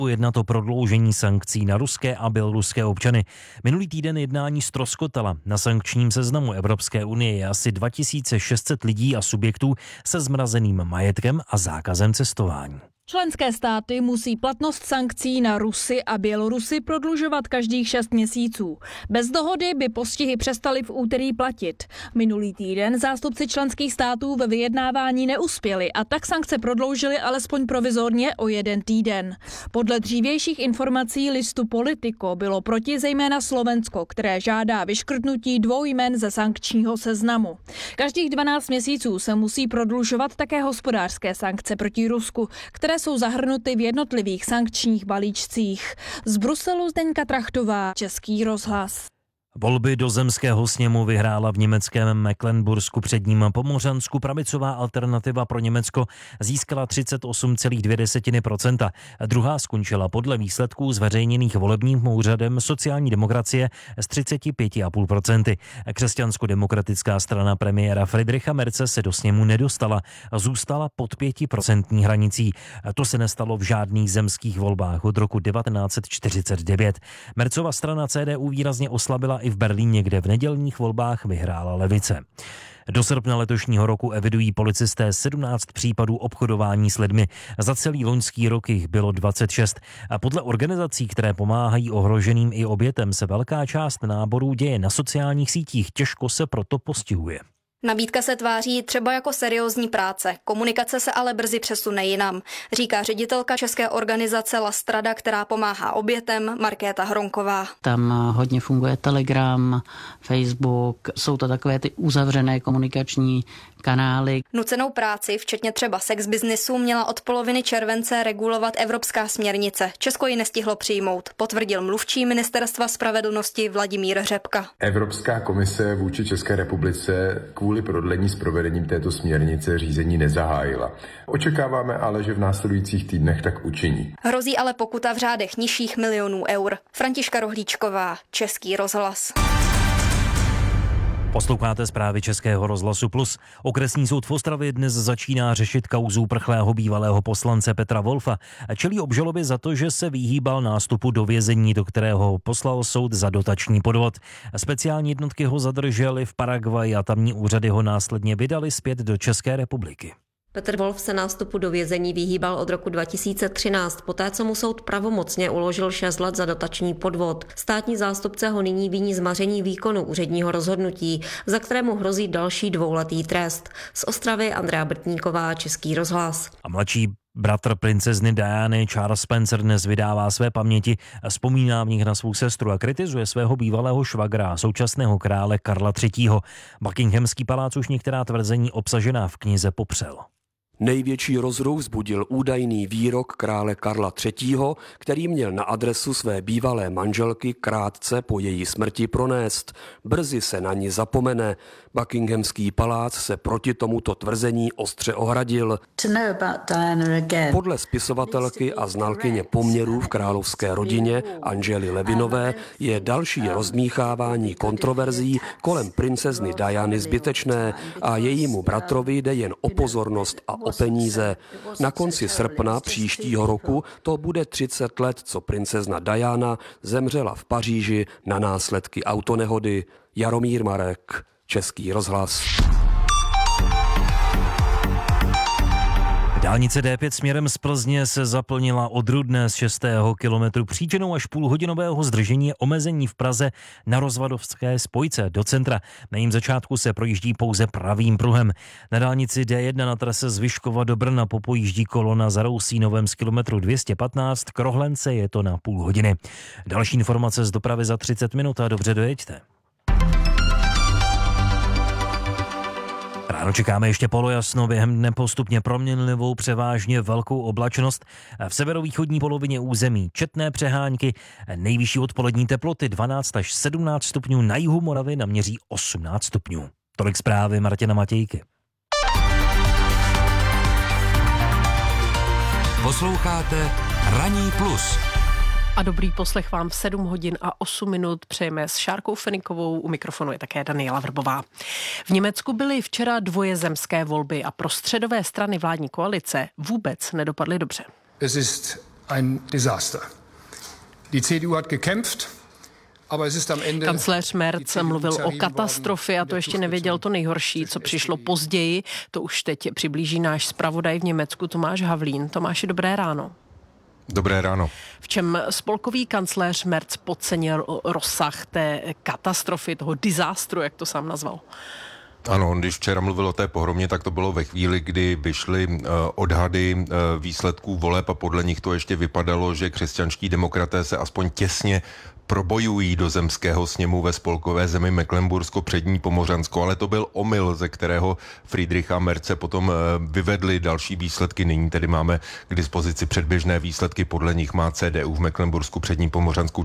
Jednat o prodloužení sankcí na ruské a běloruské občany. Minulý týden jednání ztroskotala. Na sankčním seznamu Evropské unie je asi 2600 lidí a subjektů se zmrazeným majetkem a zákazem cestování. Členské státy musí platnost sankcí na Rusy a Bělorusy prodlužovat každých 6 měsíců. Bez dohody by postihy přestaly v úterý platit. Minulý týden zástupci členských států ve vyjednávání neuspěli a tak sankce prodloužili alespoň provizorně o 1 týden. Podle dřívějších informací listu Politico bylo proti zejména Slovensko, které žádá vyškrtnutí 2 jmen ze sankčního seznamu. Každých 12 měsíců se musí prodlužovat také hospodářské sankce proti Rusku, které jsou zahrnuty v jednotlivých sankčních balíčcích. Z Bruselu Zdeňka Trachtová, Český rozhlas. Volby do zemského sněmu vyhrála v německém Mecklenbursku předním Pomořansku. Pravicová alternativa pro Německo získala 38,2%. Druhá skončila podle výsledků zveřejněných volebním úřadem sociální demokracie s 35,5%. Křesťansko-demokratická strana premiéra Friedricha Merze se do sněmu nedostala. Zůstala pod 5% hranicí. To se nestalo v žádných zemských volbách od roku 1949. Merzova strana CDU výrazně oslabila i v Berlíně, kde v nedělních volbách vyhrála levice. Do srpna letošního roku evidují policisté 17 případů obchodování s lidmi. Za celý loňský rok jich bylo 26. A podle organizací, které pomáhají ohroženým i obětem, se velká část náborů děje na sociálních sítích. Těžko se proto postihuje. Nabídka se tváří třeba jako seriózní práce, komunikace se ale brzy přesune jinam, říká ředitelka české organizace La Strada, která pomáhá obětem, Markéta Hronková. Tam hodně funguje Telegram, Facebook, jsou to takové ty uzavřené komunikační kanály. Nucenou práci, včetně třeba sex biznisu, měla od poloviny července regulovat evropská směrnice. Česko ji nestihlo přijmout, potvrdil mluvčí Ministerstva spravedlnosti Vladimír Řepka. Evropská komise vůči České republice kvůli prodlení s provedením této směrnice řízení nezahájila. Očekáváme ale, že v následujících týdnech tak učiní. Hrozí ale pokuta v řádech nižších milionů eur. Františka Rohlíčková, Český rozhlas. Posloucháte zprávy Českého rozhlasu Plus. Okresní soud v Ostravě dnes začíná řešit kauzu uprchlého bývalého poslance Petra Wolfa. Čelí obžalobě za to, že se vyhýbal nástupu do vězení, do kterého ho poslal soud za dotační podvod. Speciální jednotky ho zadržely v Paraguaji a tamní úřady ho následně vydali zpět do České republiky. Petr Wolf se nástupu do vězení vyhýbal od roku 2013, poté co mu soud pravomocně uložil 6 let za dotační podvod. Státní zástupce ho nyní viní z maření výkonu úředního rozhodnutí, za kterému hrozí další 2letý trest. Z Ostravy Andrea Brtníková, Český rozhlas. A mladší bratr princezny Diany Charles Spencer dnes vydává své paměti, vzpomíná v nich na svou sestru a kritizuje svého bývalého švagra, současného krále Karla III. Buckinghamský palác už některá tvrzení obsažená v knize popřel. Největší rozruch vzbudil údajný výrok krále Karla III., který měl na adresu své bývalé manželky krátce po její smrti pronést. Brzy se na ní zapomene. Buckinghamský palác se proti tomuto tvrzení ostře ohradil. Podle spisovatelky a znalkyně poměrů v královské rodině Angely Levinové je další rozmíchávání kontroverzí kolem princezny Diany zbytečné a jejímu bratrovi jde jen o pozornost a o peníze. Na konci srpna příštího roku to bude 30 let, co princezna Diana zemřela v Paříži na následky autonehody. Jaromír Marek, Český rozhlas. Dálnice D5 směrem z Plzně se zaplnila od Rudné z 6. kilometru. Příčinou až půlhodinového zdržení je omezení v Praze na rozvadovské spojce do centra. Na jejím začátku se projíždí pouze pravým pruhem. Na dálnici D1 na trase z Vyškova do Brna popojíždí kolona za Rousínovem z kilometru 215, k Rohlence je to na půl hodiny. Další informace z dopravy za 30 minut a dobře dojeďte. Ráno čekáme ještě polojasno, během dne postupně proměnlivou, převážně velkou oblačnost. V severovýchodní polovině území četné přehánky, nejvyšší odpolední teploty 12 až 17 stupňů, na jihu Moravy naměří 18 stupňů. Tolik zprávy Martina Matějky. Posloucháte Ranní plus. A dobrý poslech vám v 7 hodin a 8 minut přejeme s Šárkou Fenikovou, u mikrofonu je také Daniela Vrbová. V Německu byly včera dvojezemské volby a pro středové strany vládní koalice vůbec nedopadly dobře. Es ist ein Desaster. Die CDU hat gekämpft. Kancléř Merz mluvil o katastrofě a to ještě nevěděl to nejhorší, co přišlo později. To už teď přiblíží náš zpravodaj v Německu Tomáš Havlín. Tomáši, dobré ráno. Dobré ráno. V čem spolkový kancléř Merz podcenil rozsah té katastrofy, toho disastru, jak to sám nazval? Ano, když včera mluvil o té pohromě, tak to bylo ve chvíli, kdy vyšly odhady výsledků voleb a podle nich to ještě vypadalo, že křesťanští demokraté se aspoň těsně probojují do zemského sněmu ve spolkové zemi Mecklenbursko přední Pomořansko, ale to byl omyl, ze kterého Friedricha Merze potom vyvedli další výsledky. Nyní tedy máme k dispozici předběžné výsledky, podle nich má CDU v Mecklenbursku přední Pomořansku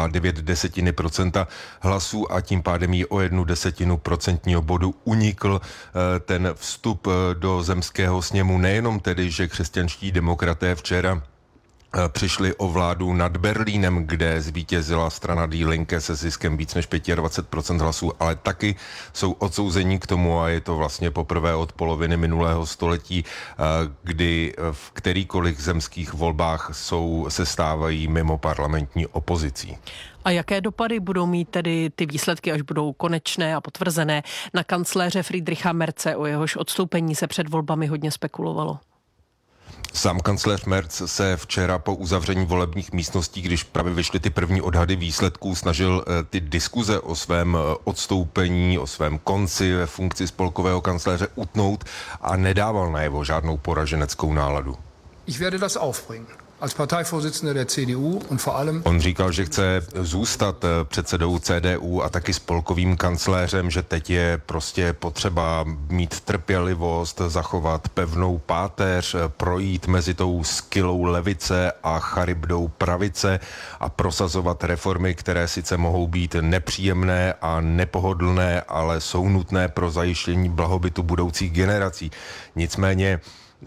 4,9% hlasů a tím pádem jí o 0,1 procentního bodu unikl ten vstup do zemského sněmu. Nejenom tedy, že křesťanští demokraté včera přišli o vládu nad Berlínem, kde zvítězila strana Die Linke se ziskem víc než 25% hlasů, ale taky jsou odsouzení k tomu, a je to vlastně poprvé od poloviny minulého století, kdy v kterýkoliv zemských volbách se stávají mimo parlamentní opozicí. A jaké dopady budou mít tedy ty výsledky, až budou konečné a potvrzené? Na kancléře Friedricha Merze, o jehož odstoupení se před volbami hodně spekulovalo. Sám kancléř Merz se včera po uzavření volebních místností, když právě vyšly ty první odhady výsledků, snažil ty diskuze o svém odstoupení, o svém konci ve funkci spolkového kancléře utnout a nedával najevo žádnou poraženeckou náladu. Ich werde das aufbringen. Als Parteivorsitzender der CDU und vor allem... On říkal, že chce zůstat předsedou CDU a taky spolkovým kancléřem, že teď je prostě potřeba mít trpělivost, zachovat pevnou páteř, projít mezi tou skylou levice a charybdou pravice a prosazovat reformy, které sice mohou být nepříjemné a nepohodlné, ale jsou nutné pro zajištění blahobytu budoucích generací. Nicméně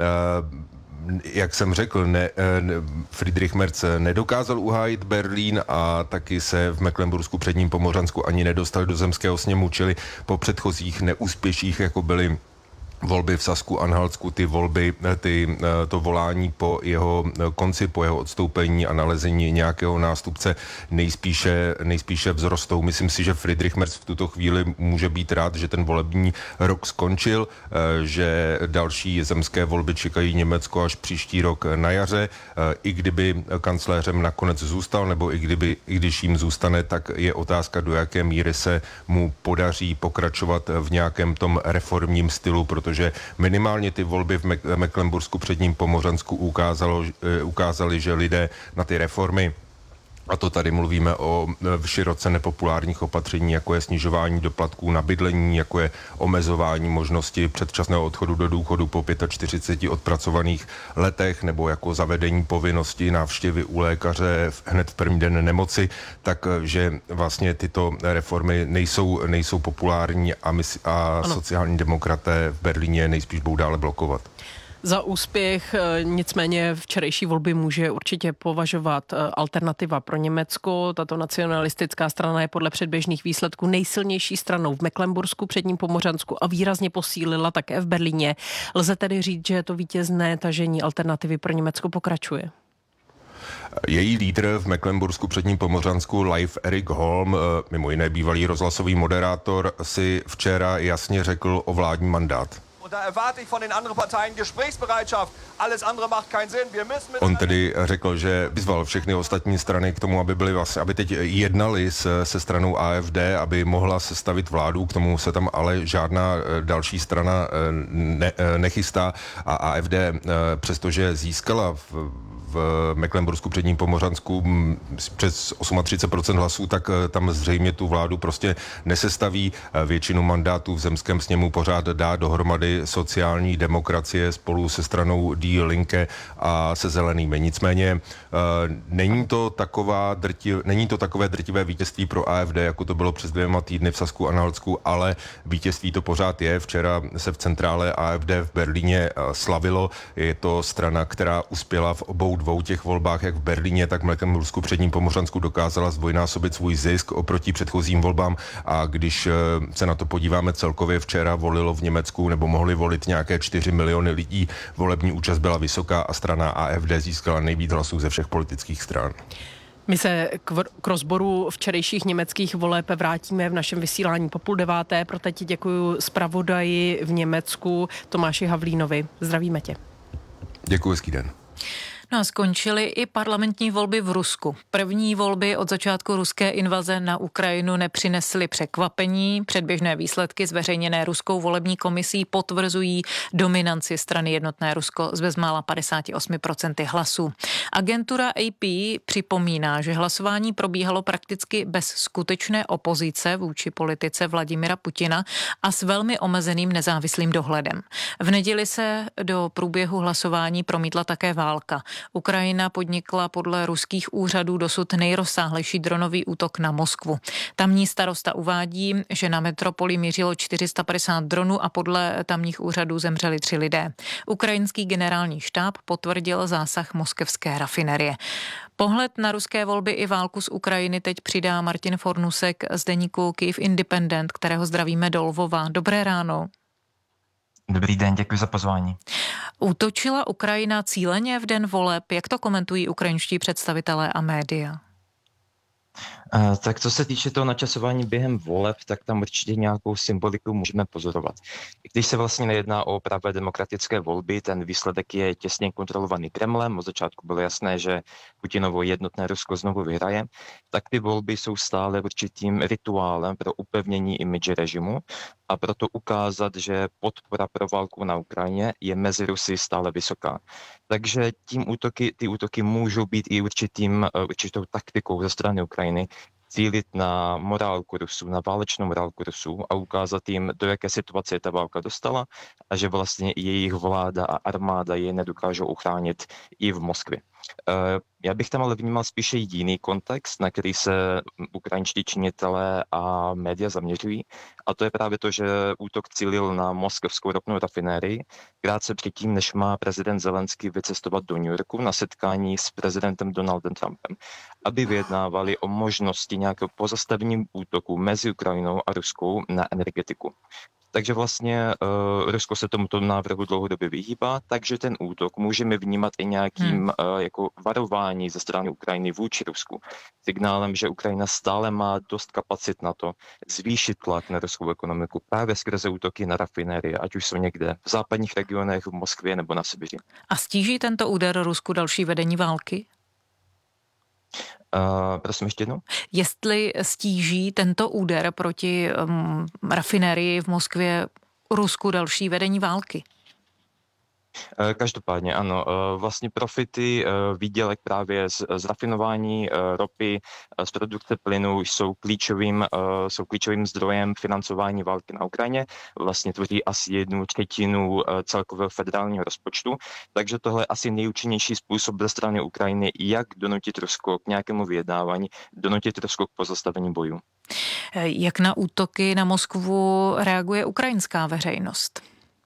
jak jsem řekl, Friedrich Merz nedokázal uhájit Berlín a taky se v Mecklenbursku předním Pomořansku ani nedostal do zemského sněmu, čili po předchozích neúspěších, jako byly volby v Sasku-Anhaltsku, to volání po jeho konci, po jeho odstoupení a nalezení nějakého nástupce nejspíše vzrostou. Myslím si, že Friedrich Merz v tuto chvíli může být rád, že ten volební rok skončil, že další zemské volby čekají Německo až příští rok na jaře. I kdyby kancléřem nakonec zůstal, nebo i když jim zůstane, tak je otázka, do jaké míry se mu podaří pokračovat v nějakém tom reformním stylu, protože minimálně ty volby v Mecklenbursku předním Pomořansku ukázaly, že lidé na ty reformy, a to tady mluvíme o široce nepopulárních opatření, jako je snižování doplatků na bydlení, jako je omezování možnosti předčasného odchodu do důchodu po 45 odpracovaných letech, nebo jako zavedení povinnosti návštěvy u lékaře hned v první den nemoci, takže vlastně tyto reformy nejsou populární a sociální demokraté v Berlíně nejspíš budou dále blokovat. Za úspěch nicméně včerejší volby může určitě považovat Alternativa pro Německo. Tato nacionalistická strana je podle předběžných výsledků nejsilnější stranou v Mecklenbursku předním Pomořansku a výrazně posílila také v Berlíně. Lze tedy říct, že to vítězné tažení Alternativy pro Německo pokračuje? Její lídr v Mecklenbursku předním Pomořansku Leif Erik Holm, mimo jiné bývalý rozhlasový moderátor, si včera jasně řekl o vládní mandát. On tedy řekl, že vyzval všechny ostatní strany k tomu, aby teď jednali se stranou AfD, aby mohla sestavit vládu, k tomu se tam ale žádná další strana nechystá a AfD, přestože získala v Mecklenbursku předním Pomořansku přes 38% hlasů, tak tam zřejmě tu vládu prostě nesestaví. Většinu mandátů v zemském sněmu pořád dá dohromady sociální demokracie spolu se stranou Die Linke a se zelenými. Nicméně není to takové drtivé vítězství pro AfD, jako to bylo přes 2 týdny v Sasku-Anhaltsku, ale vítězství to pořád je. Včera se v centrále AfD v Berlíně slavilo. Je to strana, která uspěla v obou 2 těch volbách, jak v Berlíně, tak v Mecklenbursku, předním Pomořansku, dokázala zdvojnásobit svůj zisk oproti předchozím volbám. A když se na to podíváme celkově, včera volilo v Německu nebo mohli volit nějaké 4 miliony lidí. Volební účast byla vysoká a strana AfD získala nejvíc hlasů ze všech politických stran. My se k rozboru včerejších německých voleb vrátíme v našem vysílání po 8:30. Pro teď děkuji zpravodaji v Německu Tomáši Havlínovi. Zdravíme tě. Děkuji, hezký den. No a skončily i parlamentní volby v Rusku. První volby od začátku ruské invaze na Ukrajinu nepřinesly překvapení. Předběžné výsledky zveřejněné ruskou volební komisí potvrzují dominanci strany Jednotné Rusko z bezmála 58% hlasů. Agentura AP připomíná, že hlasování probíhalo prakticky bez skutečné opozice vůči politice Vladimira Putina a s velmi omezeným nezávislým dohledem. V neděli se do průběhu hlasování promítla také válka. Ukrajina podnikla podle ruských úřadů dosud nejrozsáhlejší dronový útok na Moskvu. Tamní starosta uvádí, že na metropoli mířilo 450 dronů a podle tamních úřadů zemřeli 3 lidé. Ukrajinský generální štáb potvrdil zásah moskevské rafinerie. Pohled na ruské volby i válku z Ukrajiny teď přidá Martin Fornusek z deníku Kyiv Independent, kterého zdravíme do Lvova. Dobré ráno. Dobrý den, děkuji za pozvání. Útočila Ukrajina cíleně v den voleb? Jak to komentují ukrajinští představitelé a média? Tak co se týče toho načasování během voleb, tak tam určitě nějakou symboliku můžeme pozorovat. I když se vlastně nejedná o pravé demokratické volby, ten výsledek je těsně kontrolovaný Kremlem. Od začátku bylo jasné, že Putinovo Jednotné Rusko znovu vyhraje, tak ty volby jsou stále určitým rituálem pro upevnění imidže režimu a proto ukázat, že podpora pro válku na Ukrajině je mezi Rusy stále vysoká. Takže ty útoky můžou být i určitou taktikou ze strany Ukrajiny, cílit na morálku Rusů, na válečnou morálku Rusů a ukázat jim, do jaké situace ta válka dostala a že vlastně jejich vláda a armáda je nedokážou uchránit i v Moskvě. Já bych tam ale vnímal spíše jiný kontext, na který se ukrajinští činitelé a média zaměřují, a to je právě to, že útok cílil na moskevskou ropnou rafinérii krátce předtím, než má prezident Zelenský vycestovat do New Yorku na setkání s prezidentem Donaldem Trumpem, aby vyjednávali o možnosti nějakého pozastavení útoku mezi Ukrajinou a Ruskou na energetiku. Takže vlastně Rusko se tomuto návrhu dlouhodobě vyhýbá, takže ten útok můžeme vnímat i nějakým jako varování ze strany Ukrajiny vůči Rusku. Signálem, že Ukrajina stále má dost kapacit na to zvýšit tlak na ruskou ekonomiku právě skrze útoky na rafinérie, ať už jsou někde v západních regionech, v Moskvě nebo na Sibiři. A stíží tento úder Rusku další vedení války? Prosím ještě jednou. Jestli stíží tento úder proti rafinérii v Moskvě Rusku další vedení války? Každopádně ano, vlastně profity, výdělek právě z rafinování ropy, z produkce plynu jsou klíčovým zdrojem financování války na Ukrajině, vlastně tvoří asi 1/3 celkového federálního rozpočtu, takže tohle je asi nejúčinnější způsob ze strany Ukrajiny, jak donutit Rusko k nějakému vyjednávání, donutit Rusko k pozastavení bojů. Jak na útoky na Moskvu reaguje ukrajinská veřejnost?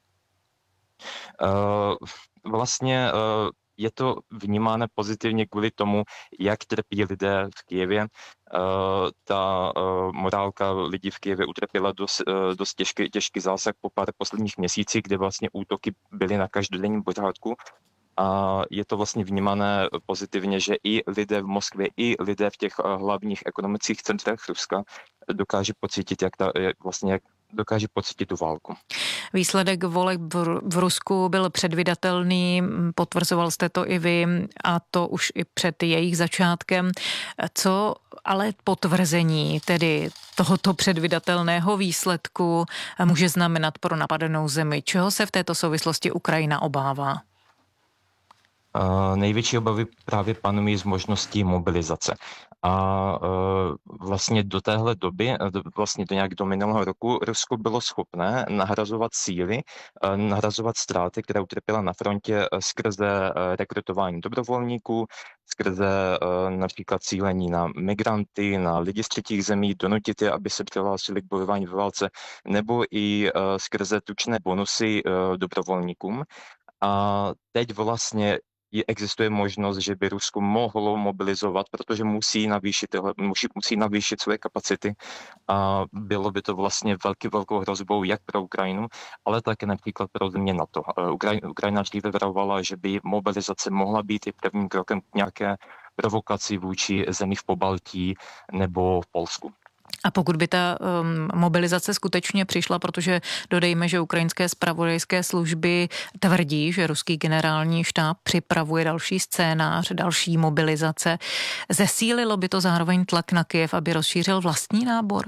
Vlastně je to vnímáno pozitivně kvůli tomu, jak trpí lidé v Kyjevě. Ta morálka lidí v Kyjevě utrpěla dost těžký zásah po pár posledních měsících, kde vlastně útoky byly na každodenním pořádku. A je to vlastně vnímané pozitivně, že i lidé v Moskvě, i lidé v těch hlavních ekonomických centrech Ruska dokáží pocítit, jak dokáží pocítit tu válku. Výsledek voleb v Rusku byl předvídatelný, potvrzoval jste to i vy, a to už i před jejich začátkem. Co ale potvrzení tedy tohoto předvídatelného výsledku může znamenat pro napadenou zemi? Čeho se v této souvislosti Ukrajina obává? Největší obavy právě panují z možností mobilizace. A vlastně do téhle doby, vlastně do minulého roku, Rusko bylo schopné nahrazovat síly, nahrazovat ztráty, které utrpěla na frontě skrze rekrutování dobrovolníků, skrze například cílení na migranty, na lidi z třetích zemí, donutit je, aby se přihlásili k bojování ve válce, nebo i skrze tučné bonusy dobrovolníkům. A teď vlastně existuje možnost, že by Rusko mohlo mobilizovat, protože musí navýšit své kapacity a bylo by to vlastně velkou hrozbou jak pro Ukrajinu, ale také například pro země NATO. Ukrajina dříve varovala, že by mobilizace mohla být i prvním krokem k nějaké provokaci vůči zemi v Pobaltí nebo v Polsku. A pokud by ta mobilizace skutečně přišla, protože dodejme, že ukrajinské zpravodajské služby tvrdí, že ruský generální štáb připravuje další scénář, další mobilizace, zesílilo by to zároveň tlak na Kyjev, aby rozšířil vlastní nábor?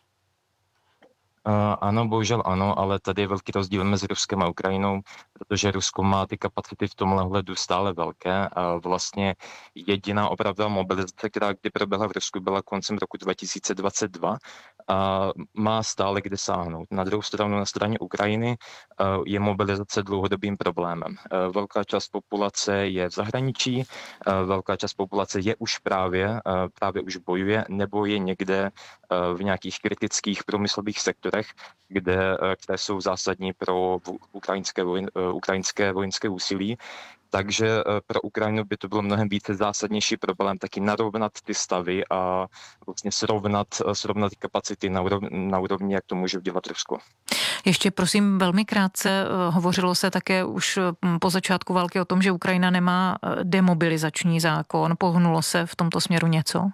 Ano, bohužel ano, ale tady je velký rozdíl mezi Ruskem a Ukrajinou, protože Rusko má ty kapacity v tomhle hledu stále velké. A vlastně jediná opravdová mobilizace, která kdy proběhla v Rusku, byla koncem roku 2022 a má stále kde sáhnout. Na druhou stranu, na straně Ukrajiny je mobilizace dlouhodobým problémem. Velká část populace je v zahraničí, velká část populace je už právě už bojuje, nebo je někde v nějakých kritických průmyslových sektorech, které jsou zásadní pro ukrajinské vojenské úsilí. Takže pro Ukrajinu by to bylo mnohem více zásadnější problém taky narovnat ty stavy a vlastně srovnat kapacity na úrovni, jak to může udělat Rusko. Ještě prosím velmi krátce, hovořilo se také už po začátku války o tom, že Ukrajina nemá demobilizační zákon. Pohnulo se v tomto směru něco?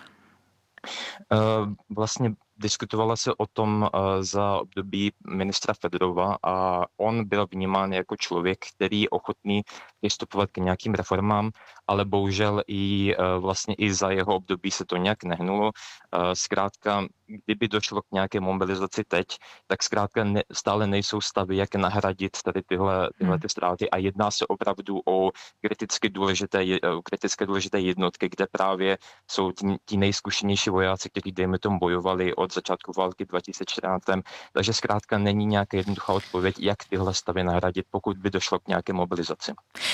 Vlastně diskutovala se o tom za období ministra Fedorova a on byl vnímán jako člověk, který je ochotný přistupovat k nějakým reformám, ale bohužel vlastně i za jeho období se to nějak nehnulo. Zkrátka, kdyby došlo k nějaké mobilizaci teď, tak zkrátka stále nejsou stavy, jak nahradit tady tyhle ty ztráty a jedná se opravdu o kriticky důležité jednotky, kde právě jsou ti nejzkušenější vojáci, kteří dejme tomu bojovali od začátku války 2014. Takže zkrátka není nějaká jednoduchá odpověď, jak tyhle stavy nahradit, pokud by došlo k nějaké mobilizaci.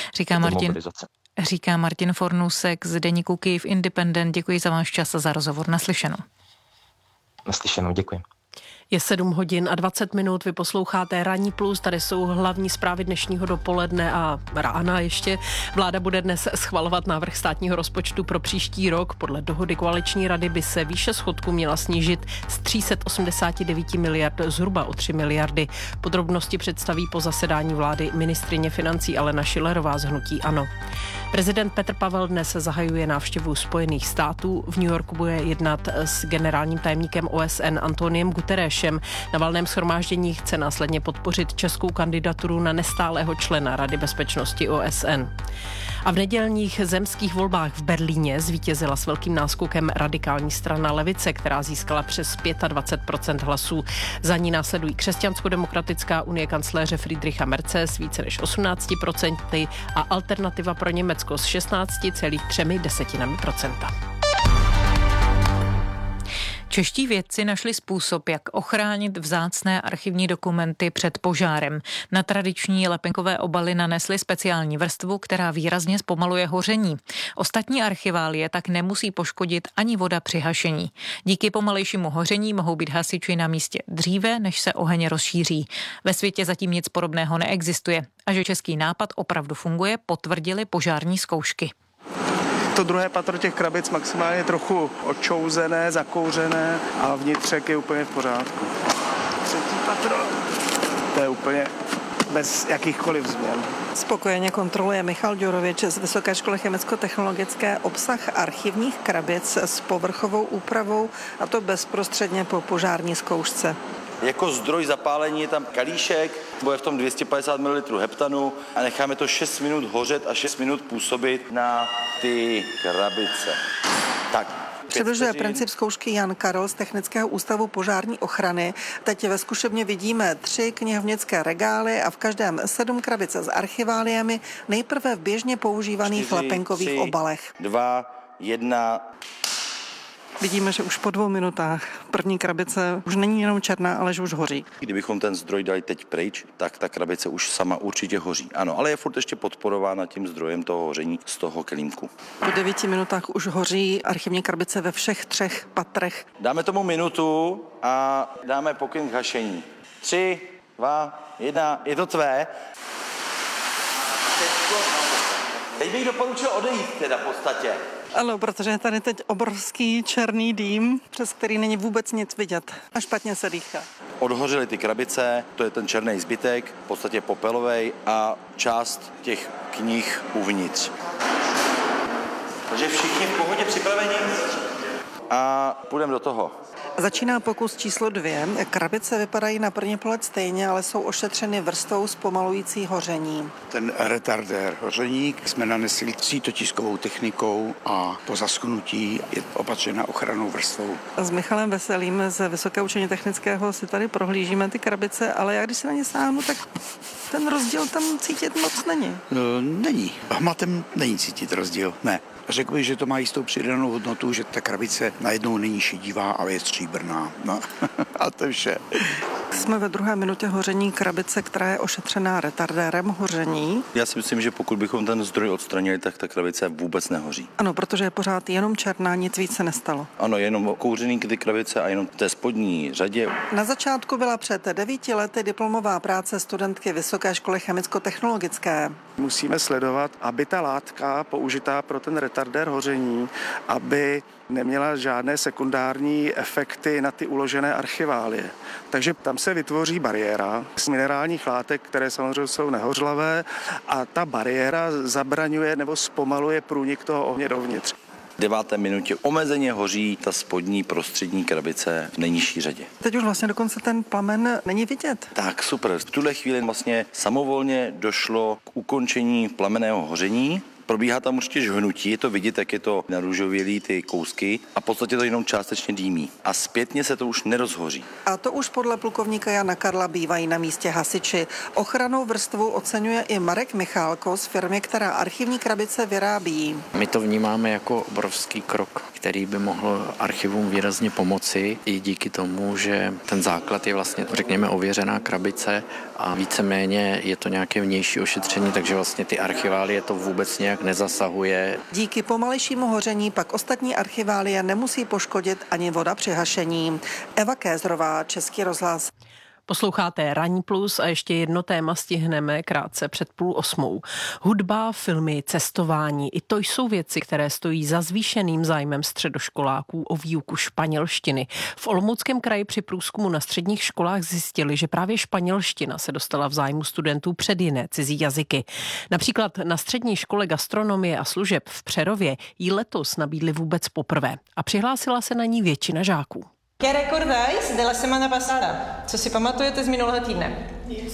Říká Martin Fornusek z deníku Kyjev Independent. Děkuji za váš čas a za rozhovor. Naslyšenou. Naslyšenou, děkuji. Je 7 hodin a 20 minut, vy posloucháte Ranní plus, tady jsou hlavní zprávy dnešního dopoledne a rána ještě. Vláda bude dnes schvalovat návrh státního rozpočtu pro příští rok. Podle dohody koaliční rady by se výše schodku měla snížit z 389 miliard zhruba o 3 miliardy. Podrobnosti představí po zasedání vlády ministryně financí Alena Schillerová z hnutí ANO. Prezident Petr Pavel dnes zahajuje návštěvu Spojených států. V New Yorku bude jednat s generálním tajemníkem OSN Antoniem Guterresem. Na valném shromáždění chce následně podpořit českou kandidaturu na nestálého člena Rady bezpečnosti OSN. A v nedělních zemských volbách v Berlíně zvítězila s velkým náskokem radikální strana Levice, která získala přes 25% hlasů. Za ní následují Křesťansko-demokratická unie kancléře Friedricha Merze s více než 18% a Alternativa pro Německo s 16,3%. Čeští vědci našli způsob, jak ochránit vzácné archivní dokumenty před požárem. Na tradiční lepenkové obaly nanesli speciální vrstvu, která výrazně zpomaluje hoření. Ostatní archiválie tak nemusí poškodit ani voda při hašení. Díky pomalejšímu hoření mohou být hasiči na místě dříve, než se oheň rozšíří. Ve světě zatím nic podobného neexistuje. A že český nápad opravdu funguje, potvrdili požární zkoušky. To druhé patro těch krabic maximálně trochu očouzené, zakouřené a vnitřek je úplně v pořádku. Třetí patro, to je úplně bez jakýchkoliv změn. Spokojeně kontroluje Michal Ďurovič z Vysoké školy chemicko-technologické obsah archivních krabic s povrchovou úpravou, a to bezprostředně po požární zkoušce. Jako zdroj zapálení je tam kalíšek, bude v tom 250 ml heptanu a necháme to 6 minut hořet a 6 minut působit na ty krabice. Tak. Přibližuje princip zkoušky Jan Karel z Technického ústavu požární ochrany. Teď ve zkušebně vidíme 3 knihovnické regály a v každém 7 krabic s archiváliemi, nejprve v běžně používaných 4, lepenkových 3, obalech. 2, 1... Vidíme, že už po 2 minutách první krabice už není jenom černá, ale že už hoří. Kdybychom ten zdroj dali teď pryč, tak ta krabice už sama určitě hoří. Ano, ale je furt ještě podporována tím zdrojem toho hoření z toho kelímku. Po 9 minutách už hoří archivní krabice ve všech 3 patrech. Dáme tomu minutu a dáme pokyn k hašení. 3, 2, 1, je to tvé. Teď bych doporučil odejít teda v podstatě. Ano, protože je tady teď obrovský černý dým, přes který není vůbec nic vidět a špatně se dýchá. Odhořely ty krabice, to je ten černý zbytek, v podstatě popelovej a část těch knih uvnitř. Takže všichni v pohodě připraveni a půjdeme do toho. Začíná pokus číslo 2. Krabice vypadají na první pohled stejně, ale jsou ošetřeny vrstvou zpomalující hoření. Ten retardér hoření jsme nanesli cítotiskovou technikou a po zaschnutí je opatřena ochrannou vrstvou. S Michalem Veselým z Vysokého učení technického si tady prohlížíme ty krabice, ale já když se na ně sáhnu, tak ten rozdíl tam cítit moc není. Není. Hmatem není cítit rozdíl, ne. Řekl bych, že to má jistou přidanou hodnotu, že ta krabice najednou není šedivá, ale je stříbrná. No. A to je vše. Jsme ve 2. minutě hoření krabice, která je ošetřená retardérem hoření. Já si myslím, že pokud bychom ten zdroj odstranili, tak ta krabice vůbec nehoří. Ano, protože je pořád jenom černá, nic víc se nestalo. Ano, jenom kouřený ty krabice a jenom v té spodní řadě. Na začátku byla před 9 lety diplomová práce studentky Vysoké školy chemicko-technologické. Musíme sledovat, aby ta látka použitá pro ten retardér hoření, aby neměla žádné sekundární efekty na ty uložené archiválie. Takže tam se vytvoří bariéra z minerálních látek, které samozřejmě jsou nehořlavé a ta bariéra zabraňuje nebo zpomaluje průnik toho ohně dovnitř. V 9. minutě omezeně hoří ta spodní prostřední krabice v nejnižší řadě. Teď už vlastně dokonce ten plamen není vidět. Tak super. V tuhle chvíli vlastně samovolně došlo k ukončení plamenného hoření. Probíhá tam určitě žhnutí, je to vidět, jak je to narůžovělý ty kousky a v podstatě to jenom částečně dýmí. A zpětně se to už nerozhoří. A to už podle plukovníka Jana Karla bývají na místě hasiči. Ochrannou vrstvu oceňuje i Marek Michálko z firmy, která archivní krabice vyrábí. My to vnímáme jako obrovský krok, který by mohl archivům výrazně pomoci i díky tomu, že ten základ je vlastně, řekněme, ověřená krabice a víceméně je to nějaké vnější ošetření, takže vlastně ty archiválie to vůbec nějak nezasahuje. Díky pomalejšímu hoření pak ostatní archiválie nemusí poškodit ani voda při hašení. Eva Kézrová, Český rozhlas. Posloucháte Ranní plus a ještě jedno téma stihneme krátce před 7:30. Hudba, filmy, cestování, i to jsou věci, které stojí za zvýšeným zájmem středoškoláků o výuku španělštiny. V Olomouckém kraji při průzkumu na středních školách zjistili, že právě španělština se dostala v zájmu studentů před jiné cizí jazyky. Například na střední škole gastronomie a služeb v Přerově jí letos nabídli vůbec poprvé a přihlásila se na ní většina žáků. ¿Qué recordáis de la semana pasada? Co si pamatujete z minulého týdne?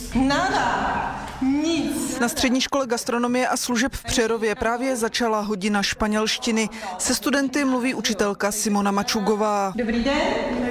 Nada! Nic. Na střední škole gastronomie a služeb v Přerově právě začala hodina španělštiny. Se studenty mluví učitelka Simona Mačugová. Dobrý den.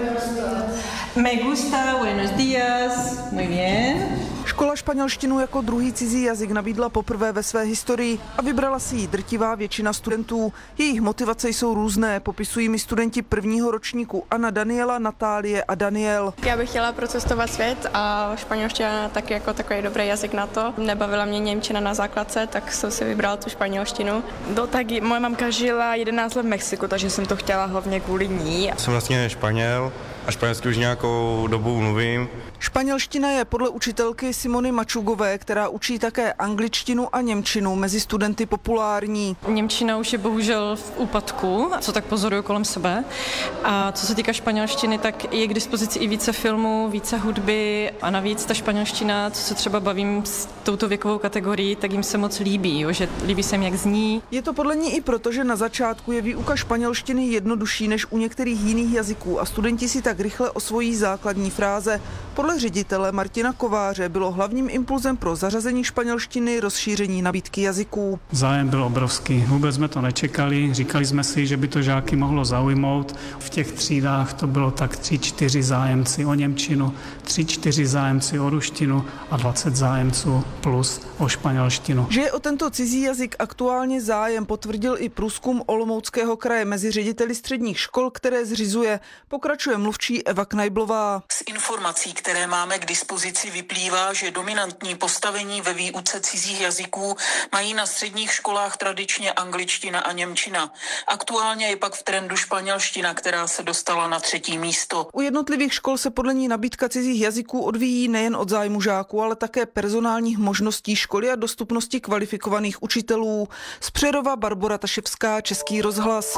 Me gusta, buenos días. Muy bien. Škola španělštinu jako druhý cizí jazyk nabídla poprvé ve své historii a vybrala si ji drtivá většina studentů. Jejich motivace jsou různé, popisují mi studenti prvního ročníku Anna, Daniela, Natálie a Daniel. Já bych chtěla procestovat svět a španělština taky jako takový dobrý jazyk na to. Nebavila mě němčina na základce, tak jsem si vybral tu španělštinu. No tak moje mamka žila 11 let v Mexiku, takže jsem to chtěla hlavně kvůli ní. Jsem vlastně Španěl a španělsky už nějakou dobu mluvím. Španělština je podle učitelky Simony Mačugové, která učí také angličtinu a němčinu, mezi studenty populární. Němčina už je bohužel v úpadku, co tak pozoruju kolem sebe. A co se týká španělštiny, tak je k dispozici i více filmů, více hudby a navíc ta španělština, co se třeba bavím s touto věkovou kategorií, tak jim se moc líbí, jo, že líbí se jim, jak zní. Je to podle ní i proto, že na začátku je výuka španělštiny jednodušší než u některých jiných jazyků a studenti si tak rychle osvojí základní fráze. Podle ředitele Martina Kováře bylo hlavním impulzem pro zařazení španělštiny rozšíření nabídky jazyků. Zájem byl obrovský, vůbec jsme to nečekali, říkali jsme si, že by to žáky mohlo zaujmout. V těch třídách to bylo tak 3-4 zájemci o němčinu, 3-4 zájemci o ruštinu a 20 zájemců plus o španělštinu. Že je o tento cizí jazyk aktuálně zájem, potvrdil i průzkum Olomouckého kraje mezi řediteli středních škol, které zřizuje. Pokračuje mluvčí Eva Knajblová. Z informací, které máme k dispozici, vyplývá, že dominantní postavení ve výuce cizích jazyků mají na středních školách tradičně angličtina a němčina. Aktuálně je pak v trendu španělština, která se dostala na 3. místo. U jednotlivých škol se podle ní nabídka cizích jazyků odvíjí nejen od zájmu žáků, ale také personálních možností školy a dostupnosti kvalifikovaných učitelů. Z Přerova Barbora Taševská, Český rozhlas.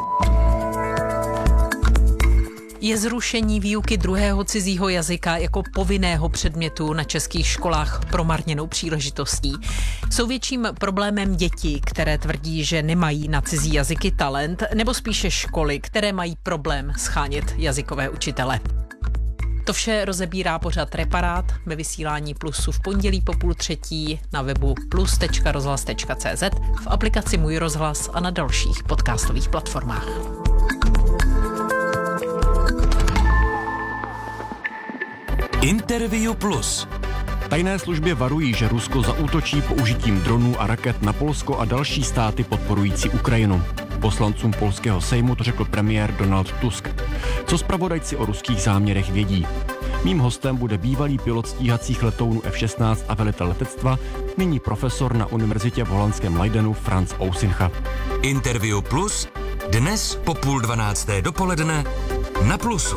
Je zrušení výuky druhého cizího jazyka jako povinného předmětu na českých školách promarněnou příležitostí. Jsou větším problémem děti, které tvrdí, že nemají na cizí jazyky talent, nebo spíše školy, které mají problém shánět jazykové učitele? To vše rozebírá pořad Reparát ve vysílání Plusu v pondělí po 2:30 na webu plus.rozhlas.cz, v aplikaci Můj rozhlas a na dalších podcastových platformách. Interview Plus. Tajné služby varují, že Rusko zaútočí použitím dronů a raket na Polsko a další státy podporující Ukrajinu. Poslancům polského sejmu to řekl premiér Donald Tusk. Co zpravodajci o ruských záměrech vědí? Mým hostem bude bývalý pilot stíhacích letounů F-16 a velitel letectva, nyní profesor na univerzitě v holandském Leidenu Franz Ousincha. Interview Plus dnes po 11:30 dopoledne na Plusu.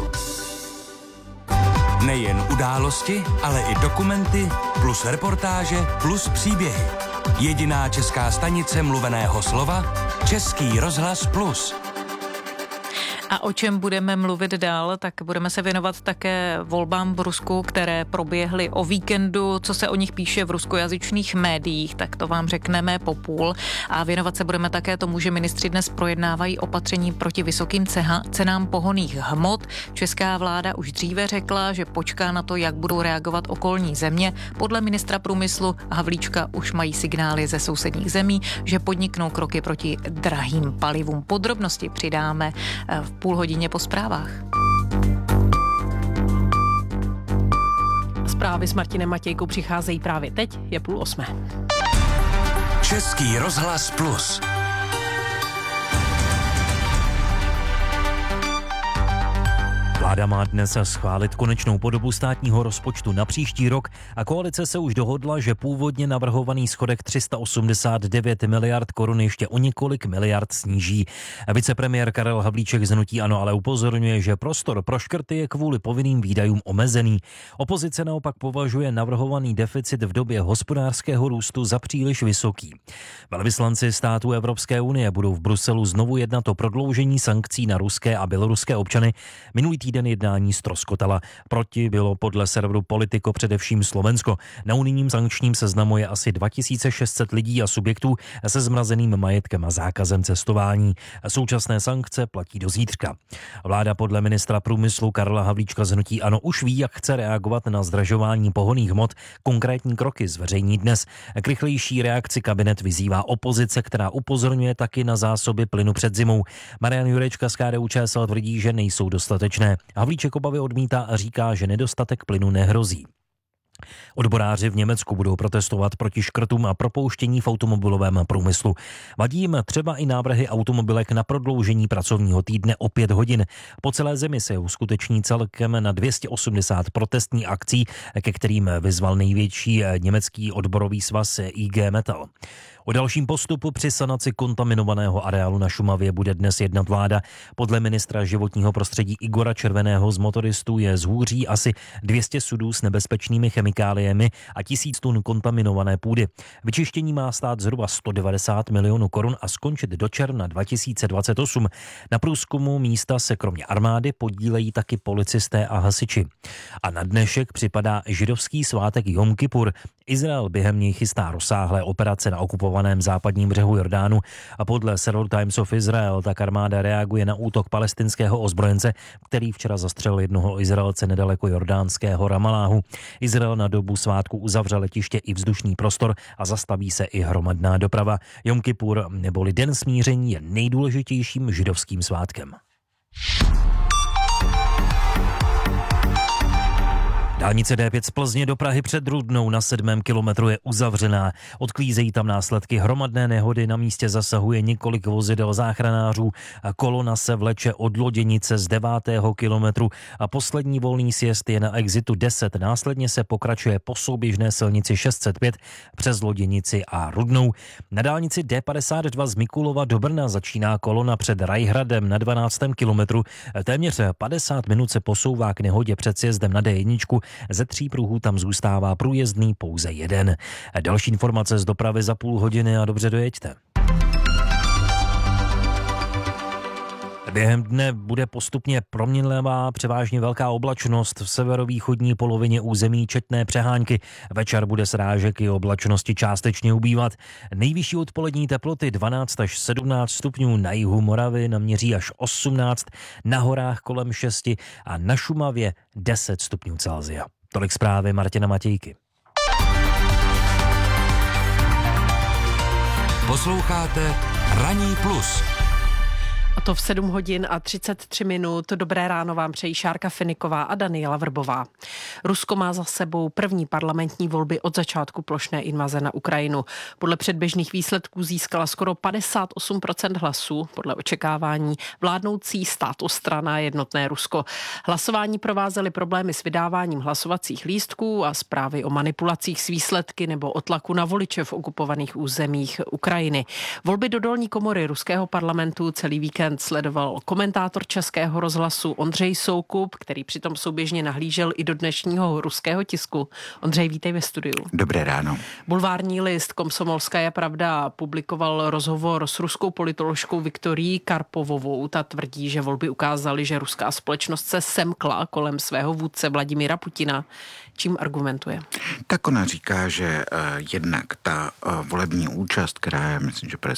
Nejen události, ale i dokumenty, plus reportáže, plus příběhy. Jediná česká stanice mluveného slova, Český rozhlas Plus. A o čem budeme mluvit dál, tak budeme se věnovat také volbám v Rusku, které proběhly o víkendu. Co se o nich píše v ruskojazyčných médiích, tak to vám řekneme po půl. A věnovat se budeme také tomu, že ministři dnes projednávají opatření proti vysokým cenám pohonných hmot. Česká vláda už dříve řekla, že počká na to, jak budou reagovat okolní země. Podle ministra průmyslu Havlíčka už mají signály ze sousedních zemí, že podniknou kroky proti drahým palivům. Podrobnosti přidáme v půl hodině po zprávách. Zprávy s Martinem Matějkou přicházejí právě teď, je 7:30. Český rozhlas Plus. Vláda má dnes schválit konečnou podobu státního rozpočtu na příští rok a koalice se už dohodla, že původně navrhovaný schodek 389 miliard korun ještě o několik miliard sníží. Vicepremiér Karel Havlíček z hnutí ANO ale upozorňuje, že prostor pro škrty je kvůli povinným výdajům omezený. Opozice naopak považuje navrhovaný deficit v době hospodářského růstu za příliš vysoký. Velvyslanci států Evropské unie budou v Bruselu znovu jednat o prodloužení sankcí na ruské a běloruské občany. Minulý týden jednání ztroskotala. Proti bylo podle serveru Politico především Slovensko. Na unijním sankčním seznamu je asi 2600 lidí a subjektů se zmrazeným majetkem a zákazem cestování. Současné sankce platí do zítřka. Vláda podle ministra průmyslu Karla Havlíčka z hnutí ANO už ví, jak chce reagovat na zdražování pohonných hmot. Konkrétní kroky zveřejní dnes. K rychlejší reakci kabinet vyzývá opozice, která upozorňuje taky na zásoby plynu před zimou. Marian Jurečka z KDU-ČSL tvrdí, že nejsou dostatečné. Havlíček obavy odmítá a říká, že nedostatek plynu nehrozí. Odboráři v Německu budou protestovat proti škrtům a propouštění v automobilovém průmyslu. Vadí jim třeba i návrhy automobilek na prodloužení pracovního týdne o 5 hodin. Po celé zemi se uskuteční celkem na 280 protestní akcí, ke kterým vyzval největší německý odborový svaz IG Metall. O dalším postupu při sanaci kontaminovaného areálu na Šumavě bude dnes jednat vláda. Podle ministra životního prostředí Igora Červeného z motoristů je zhůří asi 200 sudů s nebezpečnými chemikáliemi a 1000 tun kontaminované půdy. Vyčištění má stát zhruba 190 milionů korun a skončit do června 2028. Na průzkumu místa se kromě armády podílejí taky policisté a hasiči. A na dnešek připadá židovský svátek Jom Kipur. Izrael během něj chystá rozsáhlé operace na okupovaném západním břehu Jordánu a podle serveru Times of Israel tak armáda reaguje na útok palestinského ozbrojence, který včera zastřelil jednoho Izraelce nedaleko jordánského Ramaláhu. Izrael na dobu svátku uzavřel letiště i vzdušný prostor a zastaví se i hromadná doprava. Jom Kipur neboli Den smíření je nejdůležitějším židovským svátkem. Dálnice D5 z Plzně do Prahy před Rudnou na 7. kilometru je uzavřená. Odklízejí tam následky hromadné nehody, na místě zasahuje několik vozidel záchranářů. Kolona se vleče od Loděnice z 9. kilometru a poslední volný sjezd je na exitu 10. Následně se pokračuje po souběžné silnici 605 přes Loděnici a Rudnou. Na dálnici D52 z Mikulova do Brna začíná kolona před Rajhradem na 12. kilometru. Téměř 50 minut se posouvá k nehodě před sjezdem na D1. Ze 3 pruhů tam zůstává průjezdný pouze jeden. Další informace z dopravy za půl hodiny a dobře dojeďte. Během dne bude postupně proměnlivá, převážně velká oblačnost v severovýchodní polovině území, četné přehánky. Večer bude srážek i oblačnosti částečně ubývat. Nejvyšší odpolední teploty 12 až 17 stupňů, na jihu Moravy naměří až 18, na horách kolem 6 a na Šumavě 10 stupňů Celsia. Tolik zprávy Martina Matějky. Posloucháte Ranní plus. A to v 7 hodin a 33 minut. Dobré ráno vám přejí Šárka Finiková a Daniela Vrbová. Rusko má za sebou první parlamentní volby od začátku plošné invaze na Ukrajinu. Podle předběžných výsledků získala skoro 58% hlasů. Podle očekávání vládnoucí státostrana Jednotné Rusko. Hlasování provázely problémy s vydáváním hlasovacích lístků a zprávy o manipulacích s výsledky nebo o tlaku na voliče v okupovaných územích Ukrajiny. Volby do dolní komory ruského parlamentu celý víkend sledoval komentátor Českého rozhlasu Ondřej Soukup, který přitom souběžně nahlížel i do dnešního ruského tisku. Ondřej, vítej ve studiu. Dobré ráno. Bulvární list Komsomolskaja pravda publikoval rozhovor s ruskou politoložkou Viktorií Karpovovou. Ta tvrdí, že volby ukázaly, že ruská společnost se semkla kolem svého vůdce Vladimira Putina. Čím argumentuje? Tak ona říká, že jednak ta volební účast, která je, myslím, že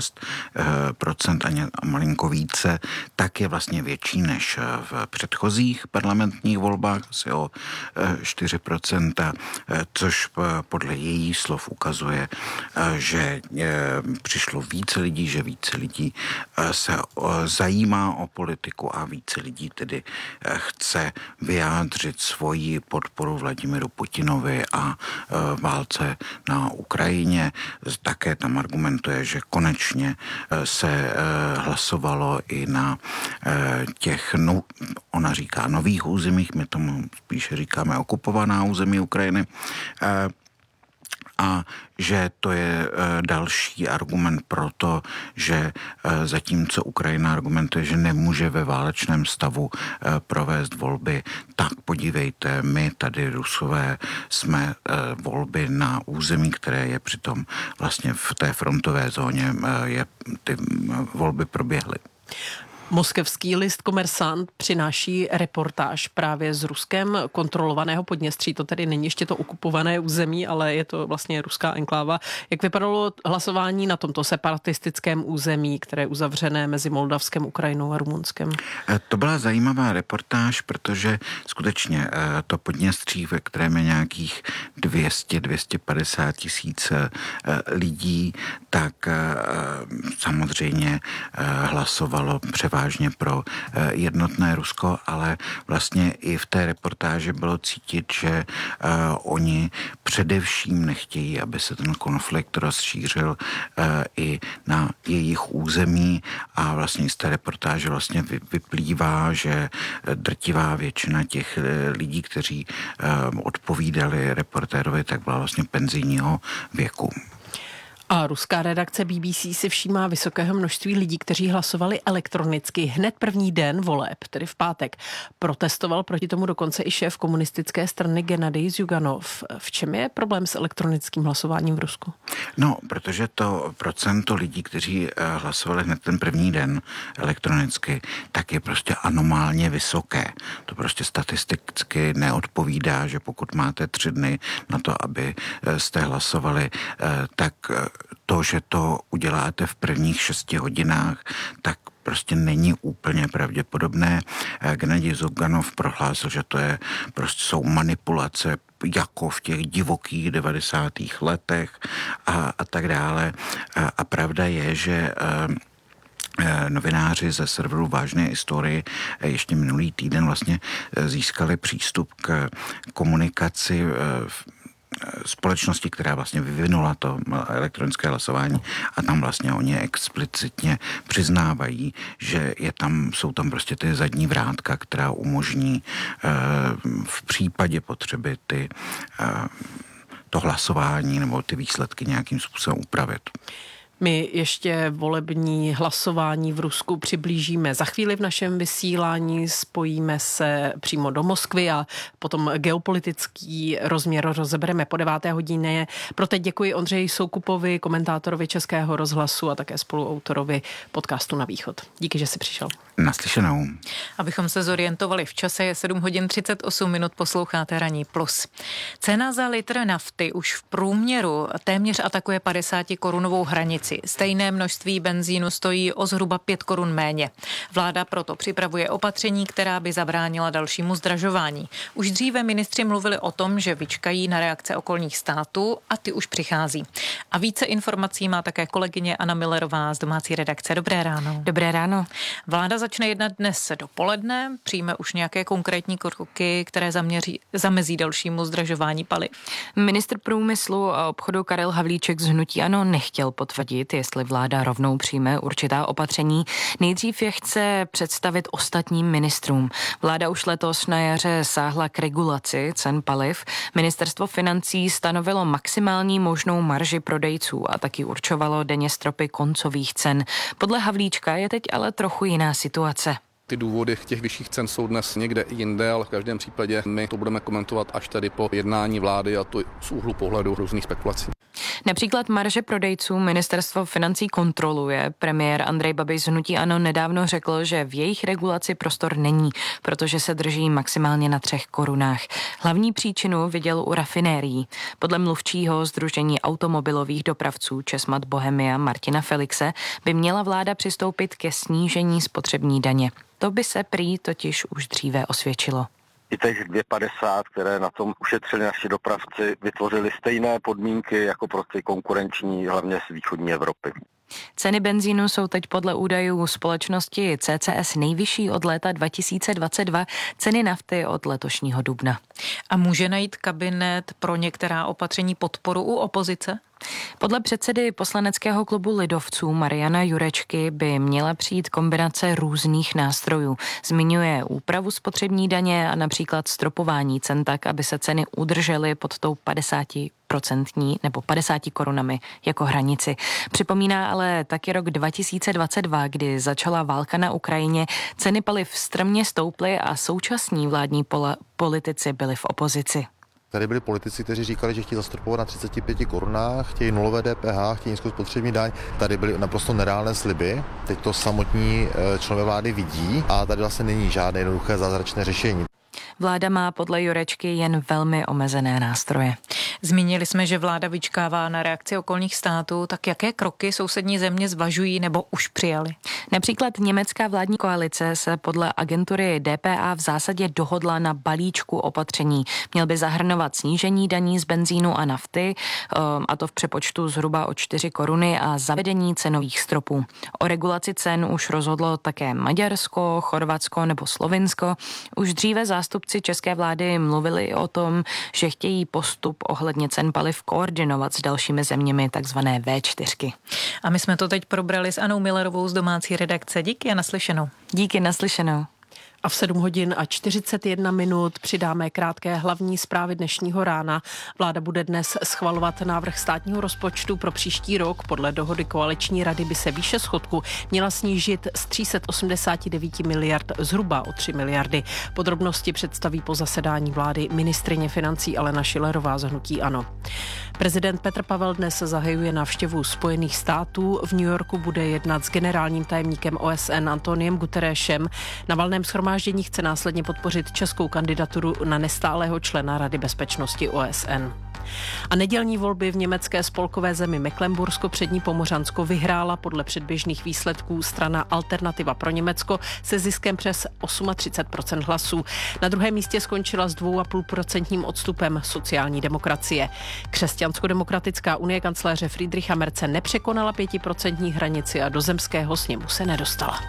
56% a malinko více, tak je vlastně větší než v předchozích parlamentních volbách, asi o 4%, což podle její slov ukazuje, že přišlo více lidí, že více lidí se zajímá o politiku a více lidí tedy chce vyjádřit svoji podporu Vladimiru Putinovi a válce na Ukrajině. Také tam argumentuje, že konečně se hlasovalo i na těch, ona říká nových územích, my tomu spíše říkáme okupovaná území Ukrajiny, a že to je další argument pro to, že zatímco Ukrajina argumentuje, že nemůže ve válečném stavu provést volby, tak podívejte, my tady Rusové jsme volby na území, které je přitom vlastně v té frontové zóně, ty volby proběhly. Moskevský list Komersant přináší reportáž právě z Ruskem kontrolovaného Podněstří. To tedy není ještě to okupované území, ale je to vlastně ruská enkláva. Jak vypadalo hlasování na tomto separatistickém území, které je uzavřené mezi Moldavskem, Ukrajinou a Rumunskem? To byla zajímavá reportáž, protože skutečně to Podněstří, ve kterém je nějakých 200-250 tisíc lidí, tak samozřejmě hlasovalo převážně pro Jednotné Rusko, ale vlastně i v té reportáži bylo cítit, že oni především nechtějí, aby se ten konflikt rozšířil i na jejich území a vlastně z té reportáže vlastně vyplývá, že drtivá většina těch lidí, kteří odpovídali reportérovi, tak byla vlastně penzijního věku. A ruská redakce BBC si všímá vysokého množství lidí, kteří hlasovali elektronicky hned první den voleb, tedy v pátek. Protestoval proti tomu dokonce i šéf komunistické strany Gennadij Zjuganov. V čem je problém s elektronickým hlasováním v Rusku? No, protože to procento lidí, kteří hlasovali hned ten první den elektronicky, tak je prostě anomálně vysoké. To prostě statisticky neodpovídá, že pokud máte 3 dny na to, aby jste hlasovali, tak to, že to uděláte v prvních 6 hodinách, tak prostě není úplně pravděpodobné. Gennadij Zjuganov prohlásil, že to je prostě jsou manipulace jako v těch divokých 90. letech a tak dále. A pravda je, že novináři ze serveru Vážné historie ještě minulý týden vlastně získali přístup k komunikaci společnosti, která vlastně vyvinula to elektronické hlasování, a tam vlastně oni explicitně přiznávají, že jsou tam prostě ty zadní vrátka, která umožní v případě potřeby to hlasování nebo ty výsledky nějakým způsobem upravit. My ještě volební hlasování v Rusku přiblížíme za chvíli v našem vysílání, spojíme se přímo do Moskvy a potom geopolitický rozměr rozebereme po 9. hodině. Pro teď děkuji Ondřeji Soukupovi, komentátorovi Českého rozhlasu a také spoluautorovi podcastu Na východ. Díky, že jsi přišel. Naslyšenou. Abychom se zorientovali v čase, je 7 hodin 38 minut, posloucháte Ranní plus. Cena za litr nafty už v průměru téměř atakuje 50korunovou hranici. Stejné množství benzínu stojí o zhruba 5 korun méně. Vláda proto připravuje opatření, která by zabránila dalšímu zdražování. Už dříve ministři mluvili o tom, že vyčkají na reakce okolních států a ty už přichází. A více informací má také kolegyně Anna Millerová z domácí redakce. Dobré ráno. Dobré ráno. Vláda začne jednat dnes dopoledne, přijme už nějaké konkrétní kroky, které zamezí dalšímu zdražování paliv. Ministr průmyslu a obchodu Karel Havlíček z hnutí ANO nechtěl potvrdit, jestli vláda rovnou přijme určitá opatření. Nejdřív je chce představit ostatním ministrům. Vláda už letos na jaře sáhla k regulaci cen paliv. Ministerstvo financí stanovilo maximální možnou marži prodejců a taky určovalo denně stropy koncových cen. Podle Havlíčka je teď ale trochu jiná situace. Ty důvody těch vyšších cen jsou dnes někde jinde, ale v každém případě my to budeme komentovat až tady po jednání vlády, a to z úhlu pohledu různých spekulací. Například marže prodejců ministerstvo financí kontroluje. Premiér Andrej Babiš z hnutí ANO nedávno řekl, že v jejich regulaci prostor není, protože se drží maximálně na 3 korunách. Hlavní příčinu viděl u rafinérií. Podle mluvčího Sdružení automobilových dopravců Česmat Bohemia Martina Felixe by měla vláda přistoupit ke snížení spotřební daně. To by se prý totiž už dříve osvědčilo. I těch 2,50, které na tom ušetřili naši dopravci, vytvořili stejné podmínky jako prostě konkurenční, hlavně z východní Evropy. Ceny benzínu jsou teď podle údajů společnosti CCS nejvyšší od léta 2022, ceny nafty od letošního dubna. A může najít kabinet pro některá opatření podporu u opozice? Podle předsedy poslaneckého klubu lidovců Mariana Jurečky by měla přijít kombinace různých nástrojů. Zmiňuje úpravu spotřební daně a například stropování cen tak, aby se ceny udržely pod tou 50% nebo 50 korunami jako hranici. Připomíná ale taky rok 2022, kdy začala válka na Ukrajině, ceny paliv strmě stouply a současní vládní politici byli v opozici. Tady byli politici, kteří říkali, že chtějí zastropovat na 35 korunách, chtějí nulové DPH, chtějí nízkou spotřební daň. Tady byly naprosto nereálné sliby. Teď to samotní členové vlády vidí a tady vlastně není žádné jednoduché zázračné řešení. Vláda má podle Jurečky jen velmi omezené nástroje. Zmínili jsme, že vláda vyčkává na reakci okolních států, tak jaké kroky sousední země zvažují nebo už přijali? Například německá vládní koalice se podle agentury DPA v zásadě dohodla na balíčku opatření. Měl by zahrnovat snížení daní z benzínu a nafty, a to v přepočtu zhruba o 4 koruny a zavedení cenových stropů. O regulaci cen už rozhodlo také Maďarsko, Chorvatsko nebo Slovinsko. Už dříve zástupci české vlády mluvili o tom, že chtějí postup ohledně cen paliv koordinovat s dalšími zeměmi, takzvané V4. A my jsme to teď probrali s Annou Millerovou z domácí redakce. Díky a naslyšenou. Díky, naslyšenou. A v 7 hodin a 41 minut přidáme krátké hlavní zprávy dnešního rána. Vláda bude dnes schvalovat návrh státního rozpočtu pro příští rok. Podle dohody koaliční rady by se výše schodku měla snížit z 389 miliard zhruba o 3 miliardy. Podrobnosti představí po zasedání vlády ministryně financí Alena Schillerová z hnutí ANO. Prezident Petr Pavel dnes zahajuje návštěvu Spojených států. V New Yorku bude jednat s generálním tajemníkem OSN Antoniem Guterresem. Na valném shromáždění shromáždění chce následně podpořit českou kandidaturu na nestálého člena Rady bezpečnosti OSN. A nedělní volby v německé spolkové zemi Mecklenbursko přední Pomořansko vyhrála podle předběžných výsledků strana Alternativa pro Německo se ziskem přes 38% hlasů. Na druhém místě skončila s 2,5% odstupem sociální demokracie. Křesťansko-demokratická unie kancléře Friedricha Merze nepřekonala 5% hranici a do zemského sněmu se nedostala.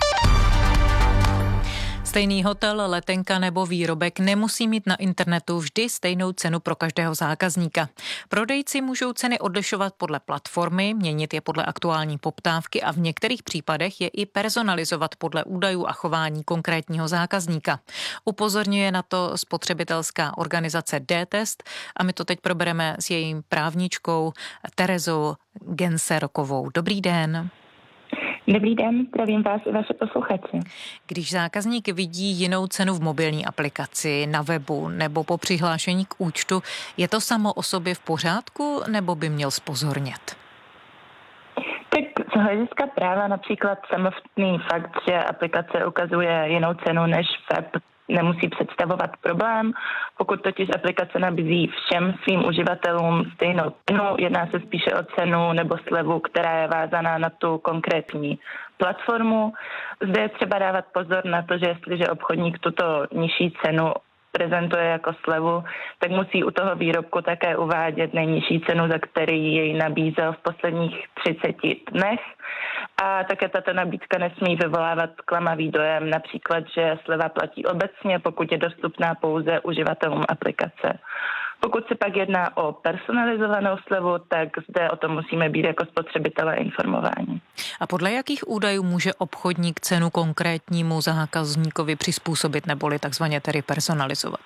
Stejný hotel, letenka nebo výrobek nemusí mít na internetu vždy stejnou cenu pro každého zákazníka. Prodejci můžou ceny odlišovat podle platformy, měnit je podle aktuální poptávky a v některých případech je i personalizovat podle údajů a chování konkrétního zákazníka. Upozorňuje na to spotřebitelská organizace D-Test a my to teď probereme s jejím právničkou Terezou Genserokovou. Dobrý den. Dobrý den, zdravím vás i vaše posluchače. Když zákazník vidí jinou cenu v mobilní aplikaci, na webu nebo po přihlášení k účtu, je to samo o sobě v pořádku nebo by měl zpozornět? Tak z hlediska práva například samotný fakt, že aplikace ukazuje jinou cenu než web, nemusí představovat problém. Pokud totiž aplikace nabízí všem svým uživatelům stejnou cenu, jedná se spíše o cenu nebo slevu, která je vázaná na tu konkrétní platformu. Zde je třeba dávat pozor na to, že jestliže obchodník tuto nižší cenu prezentuje jako slevu, tak musí u toho výrobku také uvádět nejnižší cenu, za který jej nabízel v posledních 30 dnech. A také tato nabídka nesmí vyvolávat klamavý dojem, například, že sleva platí obecně, pokud je dostupná pouze uživatelům aplikace. Pokud se pak jedná o personalizovanou slevu, tak zde o tom musíme být jako spotřebitelé informováni. A podle jakých údajů může obchodník cenu konkrétnímu zákazníkovi přizpůsobit neboli takzvaně tedy personalizovat?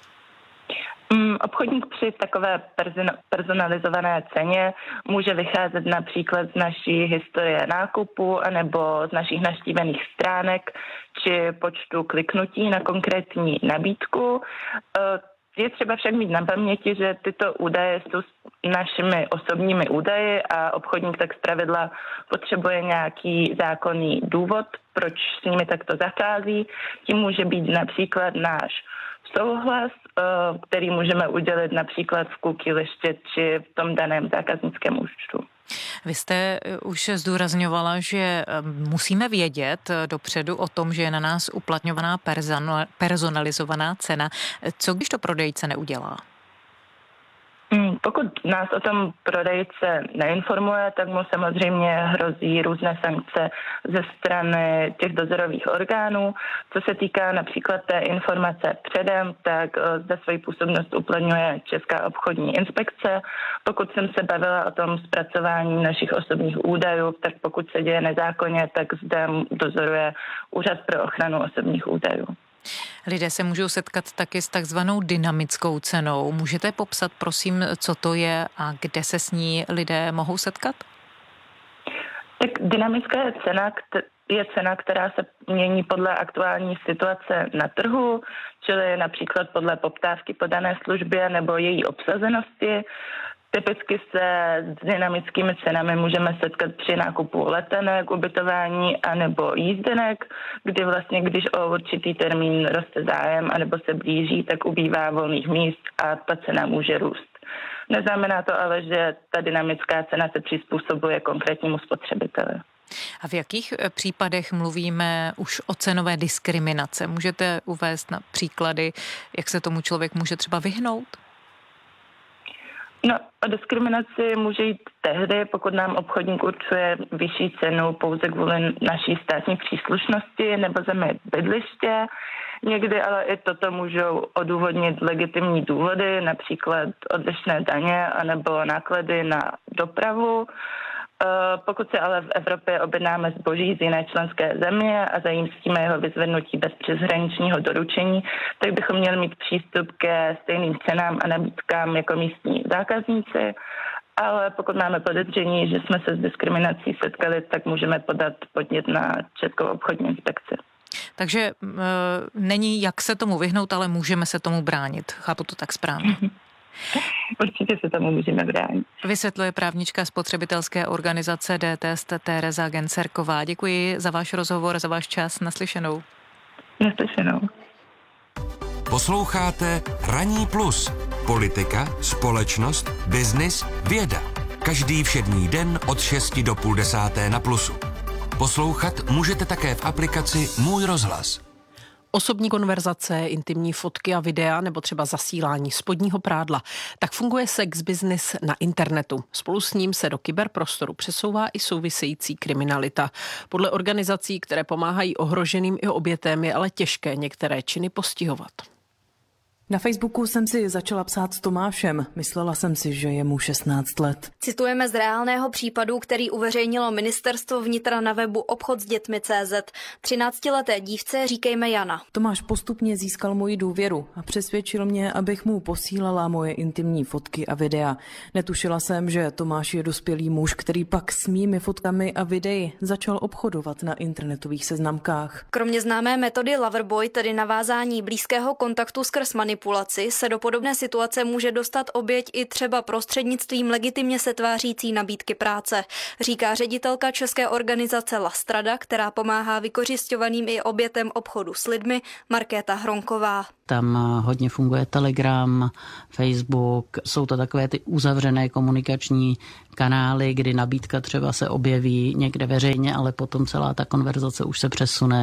Obchodník při takové personalizované ceně může vycházet například z naší historie nákupu anebo z našich navštívených stránek či počtu kliknutí na konkrétní nabídku. Je třeba však mít na paměti, že tyto údaje jsou našimi osobními údaji a obchodník tak zpravidla potřebuje nějaký zákonný důvod, proč s nimi takto zachází. Tím může být například náš souhlas, který můžeme udělit například v cookie liště či v tom daném zákaznickém účtu. Vy jste už zdůrazňovala, že musíme vědět dopředu o tom, že je na nás uplatňovaná personalizovaná cena. Co když to prodejce neudělá? Pokud nás o tom prodejce neinformuje, tak mu samozřejmě hrozí různé sankce ze strany těch dozorových orgánů. Co se týká například té informace předem, tak zde svoji působnost uplatňuje Česká obchodní inspekce. Pokud jsem se bavila o tom zpracování našich osobních údajů, tak pokud se děje nezákonně, tak zde dozoruje Úřad pro ochranu osobních údajů. Lidé se můžou setkat taky s takzvanou dynamickou cenou. Můžete popsat, prosím, co to je a kde se s ní lidé mohou setkat? Tak dynamická je cena, která se mění podle aktuální situace na trhu, čili například podle poptávky po dané službě nebo její obsazenosti. Typicky se s dynamickými cenami můžeme setkat při nákupu letenek, ubytování anebo jízdenek, kdy vlastně, když o určitý termín roste zájem anebo se blíží, tak ubývá volných míst a ta cena může růst. Neznamená to ale, že ta dynamická cena se přizpůsobuje konkrétnímu spotřebiteli. A v jakých případech mluvíme už o cenové diskriminace? Můžete uvést na příklady, jak se tomu člověk může třeba vyhnout? No, o diskriminaci může jít tehdy, pokud nám obchodník určuje vyšší cenu pouze kvůli naší státní příslušnosti nebo zemi bydliště. Někdy ale i toto můžou odůvodnit legitimní důvody, například odlišné daně anebo náklady na dopravu. Pokud se ale v Evropě objednáme zboží z jiné členské země a zajistíme jeho vyzvednutí bez přeshraničního doručení, tak bychom měli mít přístup ke stejným cenám a nabídkám jako místní zákazníci. Ale pokud máme podezření, že jsme se s diskriminací setkali, tak můžeme podat podnět na Českou obchodní inspekci. Takže není jak se tomu vyhnout, ale můžeme se tomu bránit. Chápu to tak správně. Určitě se tomu můžeme bránit. Vysvětluje právnička spotřebitelské organizace D-Test Tereza Genserková. Děkuji za váš rozhovor, za váš čas. Naslyšenou. Naslyšenou. Posloucháte Ranní plus. Politika, společnost, biznis, věda. Každý všední den od 6 do 9:30 na Plusu. Poslouchat můžete také v aplikaci Můj rozhlas. Osobní konverzace, intimní fotky a videa nebo třeba zasílání spodního prádla. Tak funguje sex business na internetu. Spolu s ním se do kyberprostoru přesouvá i související kriminalita. Podle organizací, které pomáhají ohroženým i obětem, je ale těžké některé činy postihovat. Na Facebooku jsem si začala psát s Tomášem. Myslela jsem si, že je mu 16 let. Citujeme z reálného případu, který uveřejnilo Ministerstvo vnitra na webu obchodsdětmi.cz. 13leté dívce říkejme Jana. Tomáš postupně získal moji důvěru a přesvědčil mě, abych mu posílala moje intimní fotky a videa. Netušila jsem, že Tomáš je dospělý muž, který pak s mými fotkami a videi začal obchodovat na internetových seznamkách. Kromě známé metody Loverboy, tedy navázání blízkého kontaktu skrz manipulaci, se do podobné situace může dostat oběť i třeba prostřednictvím legitimně se tvářící nabídky práce, říká ředitelka české organizace La Strada, která pomáhá vykořisťovaným i obětem obchodu s lidmi, Markéta Hronková. Tam hodně funguje Telegram, Facebook, jsou to takové ty uzavřené komunikační kanály, kdy nabídka třeba se objeví někde veřejně, ale potom celá ta konverzace už se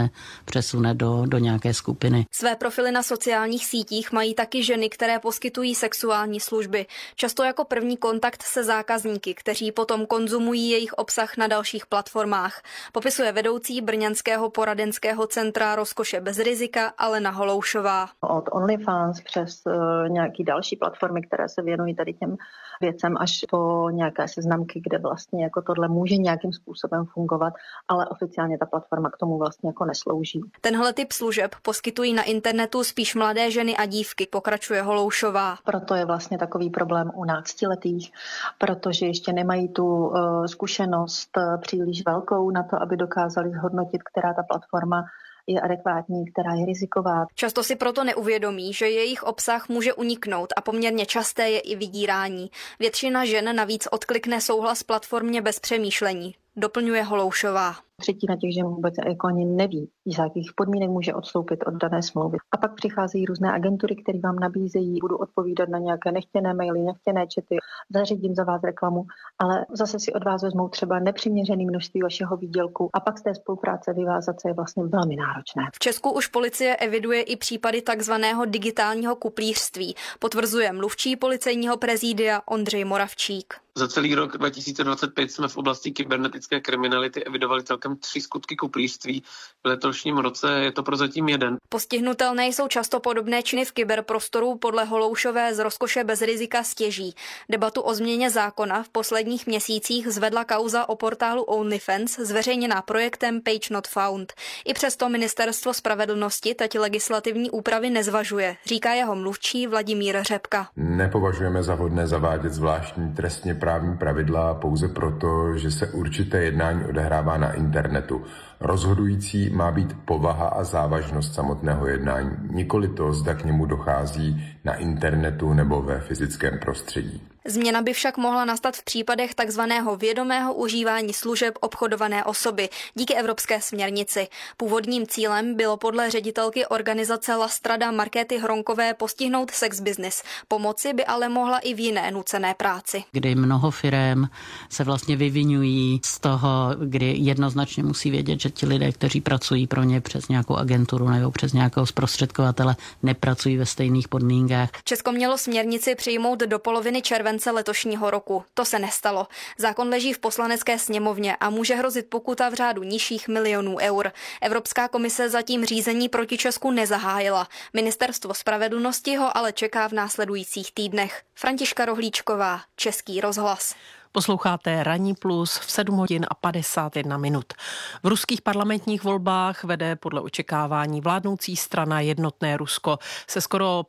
přesune do nějaké skupiny. Své profily na sociálních sítích mají taky ženy, které poskytují sexuální služby. Často jako první kontakt se zákazníky, kteří potom konzumují jejich obsah na dalších platformách. Popisuje vedoucí brněnského poradenského centra Rozkoše bez rizika Alena Holoušová. Od OnlyFans přes nějaký další platformy, které se věnují tady těm věcem, až po nějaké seznamky, kde vlastně jako tohle může nějakým způsobem fungovat, ale oficiálně ta platforma k tomu vlastně jako neslouží. Tenhle typ služeb poskytují na internetu spíš mladé ženy a dívky, pokračuje Holoušová. Proto je vlastně takový problém u 12letých, protože ještě nemají tu zkušenost příliš velkou na to, aby dokázali zhodnotit, která ta platforma je adekvátní, která je riziková. Často si proto neuvědomí, že jejich obsah může uniknout a poměrně časté je i vydírání. Většina žen navíc odklikne souhlas platformě bez přemýšlení, doplňuje Holoušová. Třetina těch žen vůbec jako ani neví, z jakých podmínek může odstoupit od dané smlouvy. A pak přicházejí různé agentury, které vám nabízejí, budu odpovídat na nějaké nechtěné maily, nechtěné chaty, zařídím za vás reklamu, ale zase si od vás vezmou třeba nepřiměřené množství vašeho výdělku a pak z té spolupráce vyvázat se je vlastně velmi náročné. V Česku už policie eviduje i případy takzvaného digitálního kuplířství, potvrzuje mluvčí policejního prezídia Ondřej Moravčík. Za celý rok 2025 jsme v oblasti kybernetické kriminality evidovali celkem 3 skutky kuplířství. V letošním roce je to prozatím 1. Postihnutelné jsou často podobné činy v kyberprostoru, podle Holoušové z Rozkoše bez rizika stěží. Debatu o změně zákona v posledních měsících zvedla kauza o portálu OnlyFans, zveřejněná projektem Page Not Found. I přesto Ministerstvo spravedlnosti teď legislativní úpravy nezvažuje, říká jeho mluvčí Vladimír Řepka. Nepovažujeme za vhodné zavádět zvláštní trestně právní pravidla pouze proto, že se určité jednání odehrává na internetu. Rozhodující má být povaha a závažnost samotného jednání, nikoli to, zda k němu dochází na internetu nebo ve fyzickém prostředí. Změna by však mohla nastat v případech takzvaného vědomého užívání služeb obchodované osoby díky evropské směrnici. Původním cílem bylo podle ředitelky organizace La Strada Markéty Hronkové postihnout sex business. Pomoci by ale mohla i v jiné nucené práci. Kdy mnoho firem se vlastně vyvinují z toho, kdy jednoznačně musí vědět, že ti lidé, kteří pracují pro ně přes nějakou agenturu nebo přes nějakého zprostředkovatele, nepracují ve stejných podmínkách. Česko mělo směrnici přijmout do poloviny července letošního roku. To se nestalo. Zákon leží v poslanecké sněmovně a může hrozit pokuta v řádu nižších milionů eur. Evropská komise zatím řízení proti Česku nezahájila. Ministerstvo spravedlnosti ho ale čeká v následujících týdnech. Františka Rohlíčková, Český rozhlas. Posloucháte Ranní plus v 7 hodin a 51 minut. V ruských parlamentních volbách vede podle očekávání vládnoucí strana Jednotné Rusko. Se skoro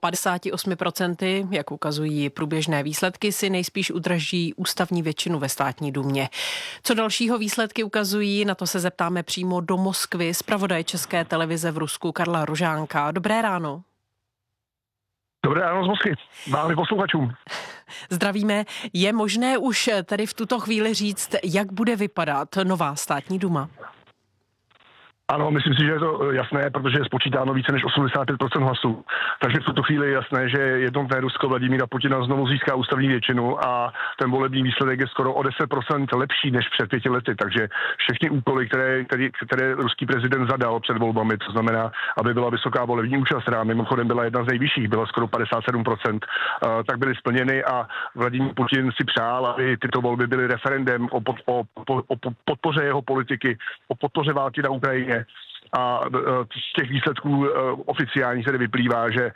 58%, jak ukazují průběžné výsledky, si nejspíš udrží ústavní většinu ve státní dumě. Co dalšího výsledky ukazují, na to se zeptáme přímo do Moskvy. Zpravodaj České televize v Rusku Karla Rožánka. Dobré ráno. Dobré ráno z Moskvy. Máme posluchačům. Zdravíme. Je možné už tedy v tuto chvíli říct, jak bude vypadat nová státní duma? Ano, myslím si, že je to jasné, protože je spočítáno více než 85% hlasů. Takže v tuto chvíli je jasné, že jednotné Rusko Vladimíra Putina znovu získá ústavní většinu a ten volební výsledek je skoro o 10% lepší než před 5 lety. Takže všechny úkoly, které ruský prezident zadal před volbami, to znamená, aby byla vysoká volební účast, která mimochodem byla jedna z nejvyšších, byla skoro 57%, tak byly splněny a Vladimír Putin si přál, aby tyto volby byly referendem o podpoře jeho politiky, o podpoře války na Ukrajině. A z těch výsledků oficiálních tedy vyplývá, že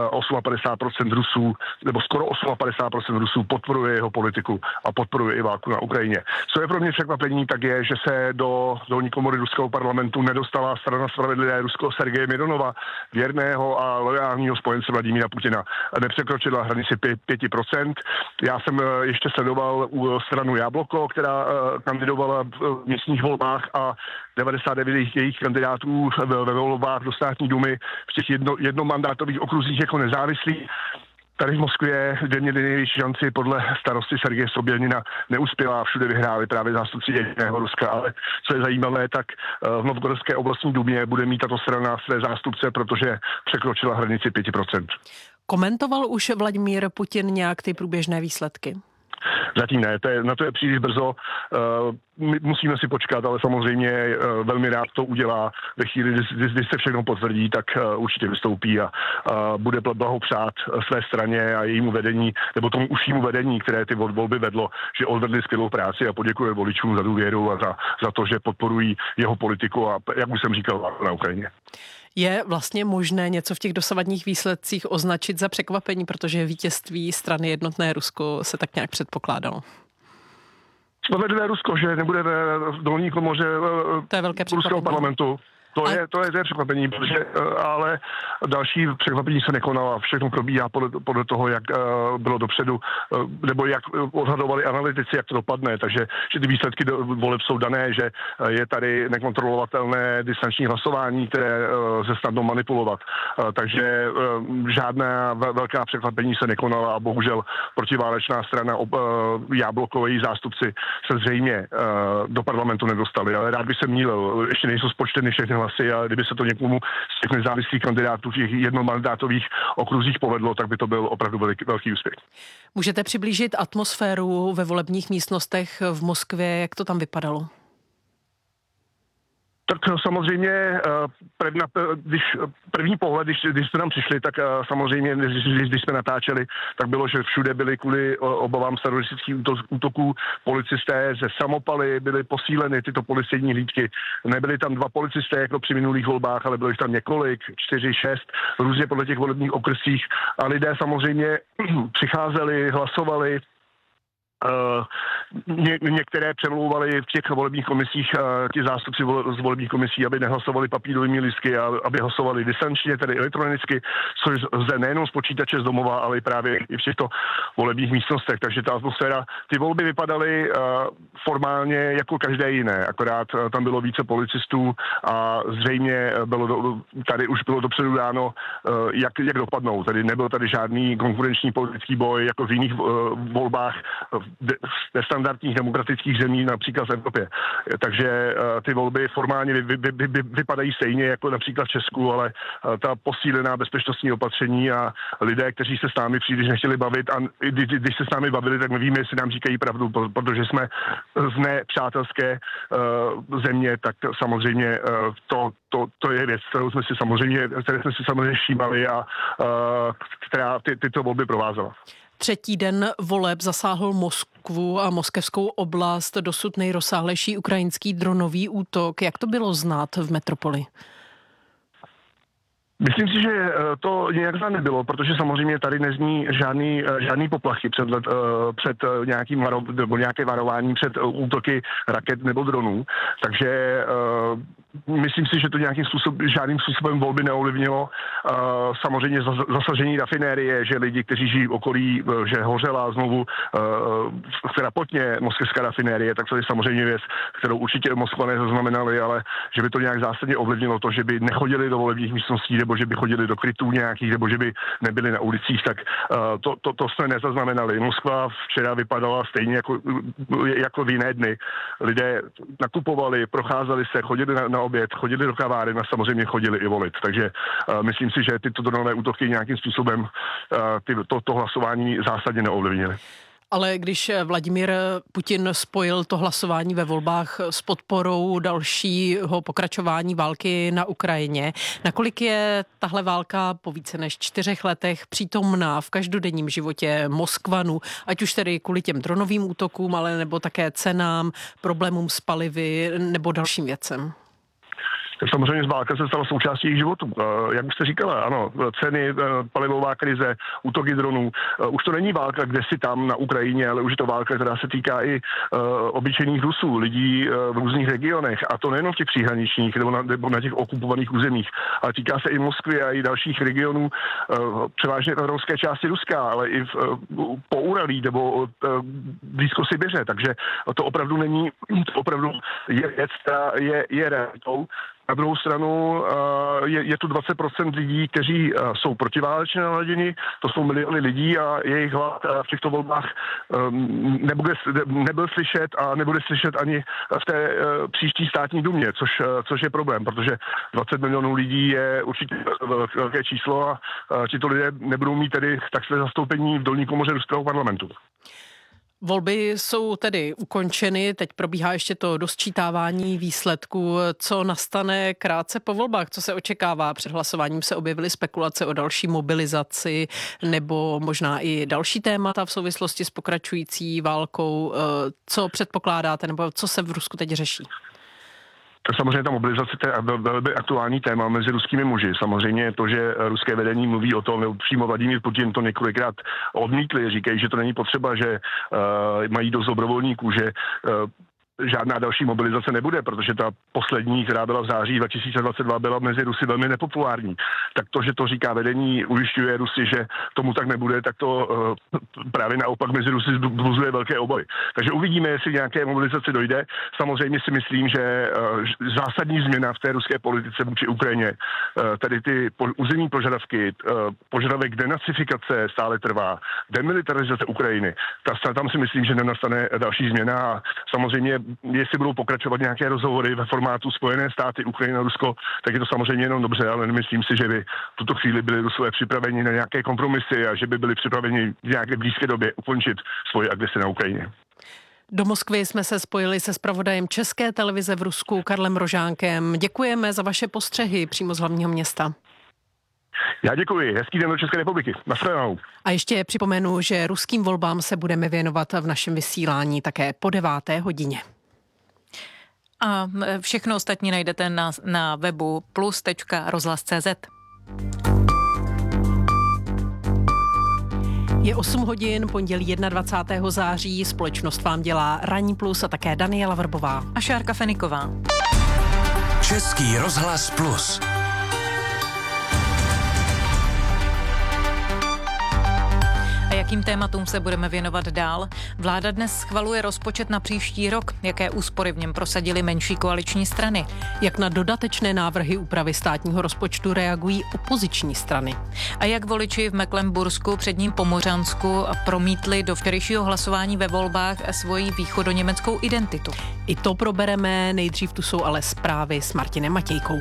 58% Rusů, nebo skoro 58% Rusů podporuje jeho politiku a podporuje i válku na Ukrajině. Co je pro mě překvapení, tak je, že se do dolní komory ruského parlamentu nedostala strana Spravedlivé Rusko Sergeje Mironova, věrného a loajálního spojence Vladimíra Putina. Nepřekročila hranici 5%. Já jsem ještě sledoval stranu Jabloko, která kandidovala v místních volbách a 99 jejich kandidátů ve volbách do státní dumy v těch jednomandátových okruzích jako nezávislí. Tady v Moskvě, kde měli největší šanci podle starosty Sergeje Soběnina, neuspěla, všude vyhráli právě zástupci jediného Ruska, ale co je zajímavé, tak v Novgorodské oblastní dumě bude mít tato strana své zástupce, protože překročila hranici 5%. Komentoval už Vladimír Putin nějak ty průběžné výsledky? Zatím ne, na to je příliš brzo. Musíme si počkat, ale samozřejmě velmi rád to udělá. Ve chvíli, kdy se všechno potvrdí, tak určitě vystoupí a bude blahopřát své straně a jejímu vedení, nebo tomu užšímu vedení, které ty volby vedlo, že odvedli skvělou práci a poděkuje voličům za důvěru a za to, že podporují jeho politiku a, jak už jsem říkal, na Ukrajině. Je vlastně možné něco v těch dosavadních výsledcích označit za překvapení, protože vítězství strany Jednotné Rusko se tak nějak předpokládalo? Spravedlivé Rusko, že nebude v dolní komoře ruského parlamentu. To je překvapení, ale další překvapení se nekonala. Všechno probíhá podle toho, jak bylo dopředu, nebo jak odhadovali analytici, jak to dopadne. Takže že ty výsledky voleb jsou dané, že je tady nekontrolovatelné distanční hlasování, které se snadno manipulovat. Takže žádná velká překvapení se nekonala a bohužel protiválečná strana Jabloko, její zástupci se zřejmě do parlamentu nedostali. Ale rád by se mýlil. Ještě nejsou spočteny všechny hlasy a kdyby se to někomu z těch nezávislých kandidátů v těch jednomandátových okruzích povedlo, tak by to byl opravdu velký úspěch. Můžete přiblížit atmosféru ve volebních místnostech v Moskvě, jak to tam vypadalo? Tak samozřejmě první pohled, když jsme tam přišli, tak samozřejmě, když jsme natáčeli, tak bylo, že všude byli kvůli obavám z teroristických útoků policisté ze samopaly, byly posíleny tyto policejní hlídky. Nebyli tam 2 policisté jako při minulých volbách, ale bylo jich tam několik, 4, 6, různě podle těch volebních okrscích. A lidé samozřejmě přicházeli, hlasovali. Některé přemlouvali v těch volebních komisích ti zástupci z volebních komisí, aby nehlasovali papírovými lístky a aby hlasovali distančně, tedy elektronicky, což lze nejenom z počítače z domova, ale i právě i v těchto volebních místnostech. Takže ta atmosféra, ty volby vypadaly formálně jako každé jiné, akorát tam bylo více policistů a zřejmě tady už bylo dopředu dáno, jak dopadnou. Tady nebyl tady žádný konkurenční politický boj jako v jiných volbách ve standardních demokratických zemí, například v Evropě. Takže ty volby formálně vypadají stejně jako například v Česku, ale ta posílená bezpečnostní opatření a lidé, kteří se s námi příliš nechtěli bavit a když se s námi bavili, tak my víme, jestli nám říkají pravdu, protože jsme z nepřátelské země, tak samozřejmě to je věc, které jsme si samozřejmě všímali a která tyto volby provázela. Třetí den voleb zasáhl Moskvu a moskevskou oblast, dosud nejrozsáhlejší ukrajinský dronový útok. Jak to bylo znát v metropoli? Myslím si, že to nějak znát nebylo, protože samozřejmě tady nezní žádný poplachy před nějakým nebo nějaké varování před útoky raket nebo dronů. Takže myslím si, že to žádným způsobem volby neovlivnilo. Samozřejmě zasažení rafinérie, že lidi, kteří žijí v okolí, že hořela znovu Krapotně moskevská rafinérie, tak to je samozřejmě věc, kterou určitě Moskvané zaznamenali, ale že by to nějak zásadně ovlivnilo to, že by nechodili do volebních místností, nebo že by chodili do krytů nějakých, nebo že by nebyli na ulicích, tak to jsme nezaznamenali. Moskva včera vypadala stejně jako v jiné dny. Lidé nakupovali, procházeli se, chodili na oběd, chodili do kaváren a samozřejmě chodili i volit. Takže myslím si, že tyto dronové útoky nějakým způsobem to hlasování zásadně neovlivnily. Ale když Vladimír Putin spojil to hlasování ve volbách s podporou dalšího pokračování války na Ukrajině, nakolik je tahle válka po více než 4 letech přítomná v každodenním životě Moskvanů, ať už tedy kvůli těm dronovým útokům, ale nebo také cenám, problémům s palivy nebo dalším věcem? Samozřejmě válka se stala součástí jejich životů. Jak byste říkala, ano, ceny, palivová krize, útoky dronů. Už to není válka, kde si tam na Ukrajině, ale už je to válka, která se týká i obyčejných Rusů, lidí v různých regionech. A to nejenom v těch příhraničních nebo na těch okupovaných územích, ale týká se i Moskvy a i dalších regionů, převážně v evropské části Ruska, ale i po Uralí nebo blízko Sibiře. Takže to opravdu není, to opravdu je věc, která je realitou. Na druhou stranu je tu 20% lidí, kteří jsou protiválečně naladěni, to jsou miliony lidí a jejich hlad v těchto volbách nebyl slyšet a nebude slyšet ani v té příští státní dumě, což je problém, protože 20 milionů lidí je určitě velké číslo a tito lidé nebudou mít tedy tak své zastoupení v dolní komoře ruského parlamentu. Volby jsou tedy ukončeny, teď probíhá ještě to dosčítávání výsledků. Co nastane krátce po volbách? Co se očekává? Před hlasováním se objevily spekulace o další mobilizaci nebo možná i další témata v souvislosti s pokračující válkou. Co předpokládáte nebo co se v Rusku teď řeší? Tak samozřejmě ta mobilizace je velmi aktuální téma mezi ruskými muži. Samozřejmě to, že ruské vedení mluví o tom, nebo přímo Vladimír Putin to několikrát odmítli, říkají, že to není potřeba, že mají dost dobrovolníků, že žádná další mobilizace nebude, protože ta poslední, která byla v září 2022, byla mezi Rusy velmi nepopulární. Tak to, že to říká vedení, ujišťuje Rusy, že tomu tak nebude, tak to právě naopak mezi Rusy vzbuzuje velké obavy. Takže uvidíme, jestli nějaké mobilizace dojde. Samozřejmě si myslím, že zásadní změna v té ruské politice vůči Ukrajině, tady ty územní požadavky, požadavek denacifikace stále trvá, demilitarizace Ukrajiny, tam si myslím, že nenastane další změna a samozřejmě jestli budou pokračovat nějaké rozhovory ve formátu Spojené státy, Ukrajina, Rusko, tak je to samozřejmě jenom dobře, ale nemyslím si, že by v tuto chvíli byli Rusové připraveni na nějaké kompromisy a že by byli připraveni v nějaké blízké době ukončit svoji agresi na Ukrajině. Do Moskvy jsme se spojili se zpravodajem České televize v Rusku Karlem Rožánkem. Děkujeme za vaše postřehy přímo z hlavního města. Já děkuji. Hezký den do České republiky. Nashledanou. A ještě připomenu, že ruským volbám se budeme věnovat v našem vysílání také po 9. hodině. A všechno ostatní najdete na webu plus.rozhlas.cz. Je 8 hodin, pondělí 21. září, společnost vám dělá Ranní plus a také Daniela Vrbová. A Šárka Feniková. Český rozhlas plus. A jakým tématům se budeme věnovat dál? Vláda dnes schvaluje rozpočet na příští rok. Jaké úspory v něm prosadily menší koaliční strany? Jak na dodatečné návrhy úpravy státního rozpočtu reagují opoziční strany? A jak voliči v Mecklenbursku, předním Pomořansku promítli do včerejšího hlasování ve volbách svoji východoněmeckou identitu? I to probereme, nejdřív tu jsou ale zprávy s Martinem Matějkou.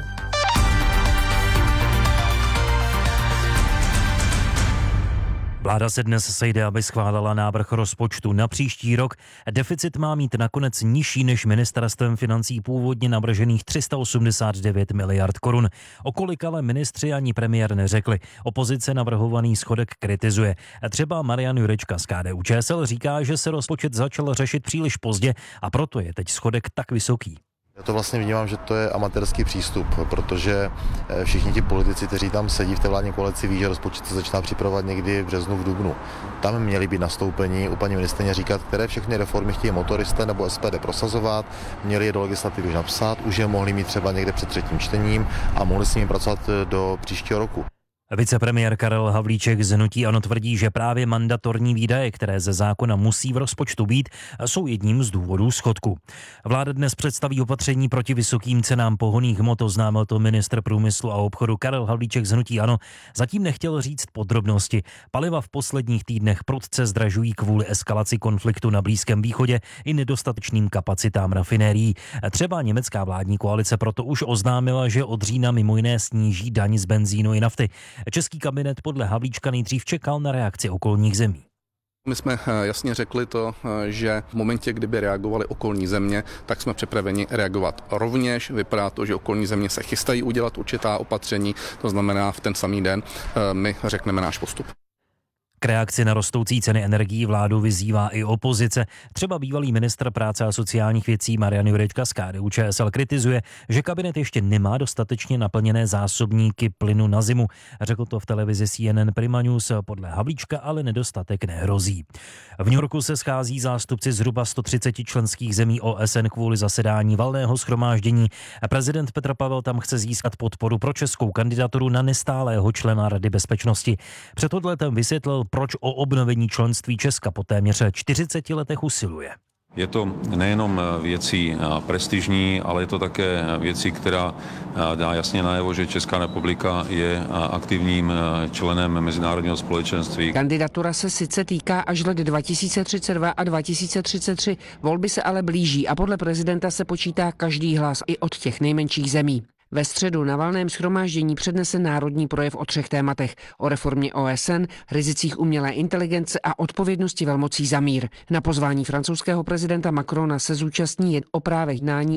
Vláda se dnes sejde, aby schválila návrh rozpočtu na příští rok. Deficit má mít nakonec nižší než ministerstvem financí původně navržených 389 miliard korun. O kolik ale ministři ani premiér neřekli. Opozice navrhovaný schodek kritizuje. Třeba Marian Jurečka z KDU-ČSL říká, že se rozpočet začal řešit příliš pozdě a proto je teď schodek tak vysoký. Já to vlastně vnímám, že to je amatérský přístup, protože všichni ti politici, kteří tam sedí v té vládní koalici, ví, že rozpočet se začíná připravovat někdy v březnu, v dubnu. Tam měli být nastoupení u paní ministryně říkat, které všechny reformy chtějí motoristé nebo SPD prosazovat, měli je do legislativy už napsat, už je mohli mít třeba někde před třetím čtením a mohli s nimi pracovat do příštího roku. Vicepremiér Karel Havlíček z hnutí ANO tvrdí, že právě mandatorní výdaje, které ze zákona musí v rozpočtu být, jsou jedním z důvodů schodku. Vláda dnes představí opatření proti vysokým cenám pohonných hmot, oznámil to ministr průmyslu a obchodu Karel Havlíček z hnutí ANO. Zatím nechtěl říct podrobnosti. Paliva v posledních týdnech prudce zdražují kvůli eskalaci konfliktu na Blízkém východě i nedostatečným kapacitám rafinérií. Třeba německá vládní koalice proto už oznámila, že od října mimo jiné sníží daň z benzínu i nafty. Český kabinet podle Havlíčka nejdřív čekal na reakci okolních zemí. My jsme jasně řekli to, že v momentě, kdyby reagovaly okolní země, tak jsme připraveni reagovat rovněž. Vypadá to, že okolní země se chystají udělat určitá opatření, to znamená v ten samý den my řekneme náš postup. K reakci na rostoucí ceny energií vládu vyzývá i opozice. Třeba bývalý ministr práce a sociálních věcí Marian Jurečka z KDU-ČSL kritizuje, že kabinet ještě nemá dostatečně naplněné zásobníky plynu na zimu. Řekl to v televizi CNN Prima News. Podle Havlíčka ale nedostatek nehrozí. V New Yorku se schází zástupci zhruba 130 členských zemí OSN kvůli zasedání valného shromáždění. Prezident Petr Pavel tam chce získat podporu pro českou kandidaturu na nestálého člena Rady bezpečnosti. Před odletem vysvětlil, proč o obnovení členství Česka po téměř 40 letech usiluje. Je to nejenom věcí prestižní, ale je to také věcí, která dá jasně najevo, že Česká republika je aktivním členem mezinárodního společenství. Kandidatura se sice týká až let 2032 a 2033, volby se ale blíží a podle prezidenta se počítá každý hlas i od těch nejmenších zemí. Ve středu na valném shromáždění přednese národní projev o 3 tématech. O reformě OSN, rizicích umělé inteligence a odpovědnosti velmocí za mír. Na pozvání francouzského prezidenta Macrona se zúčastní jen o právech jednání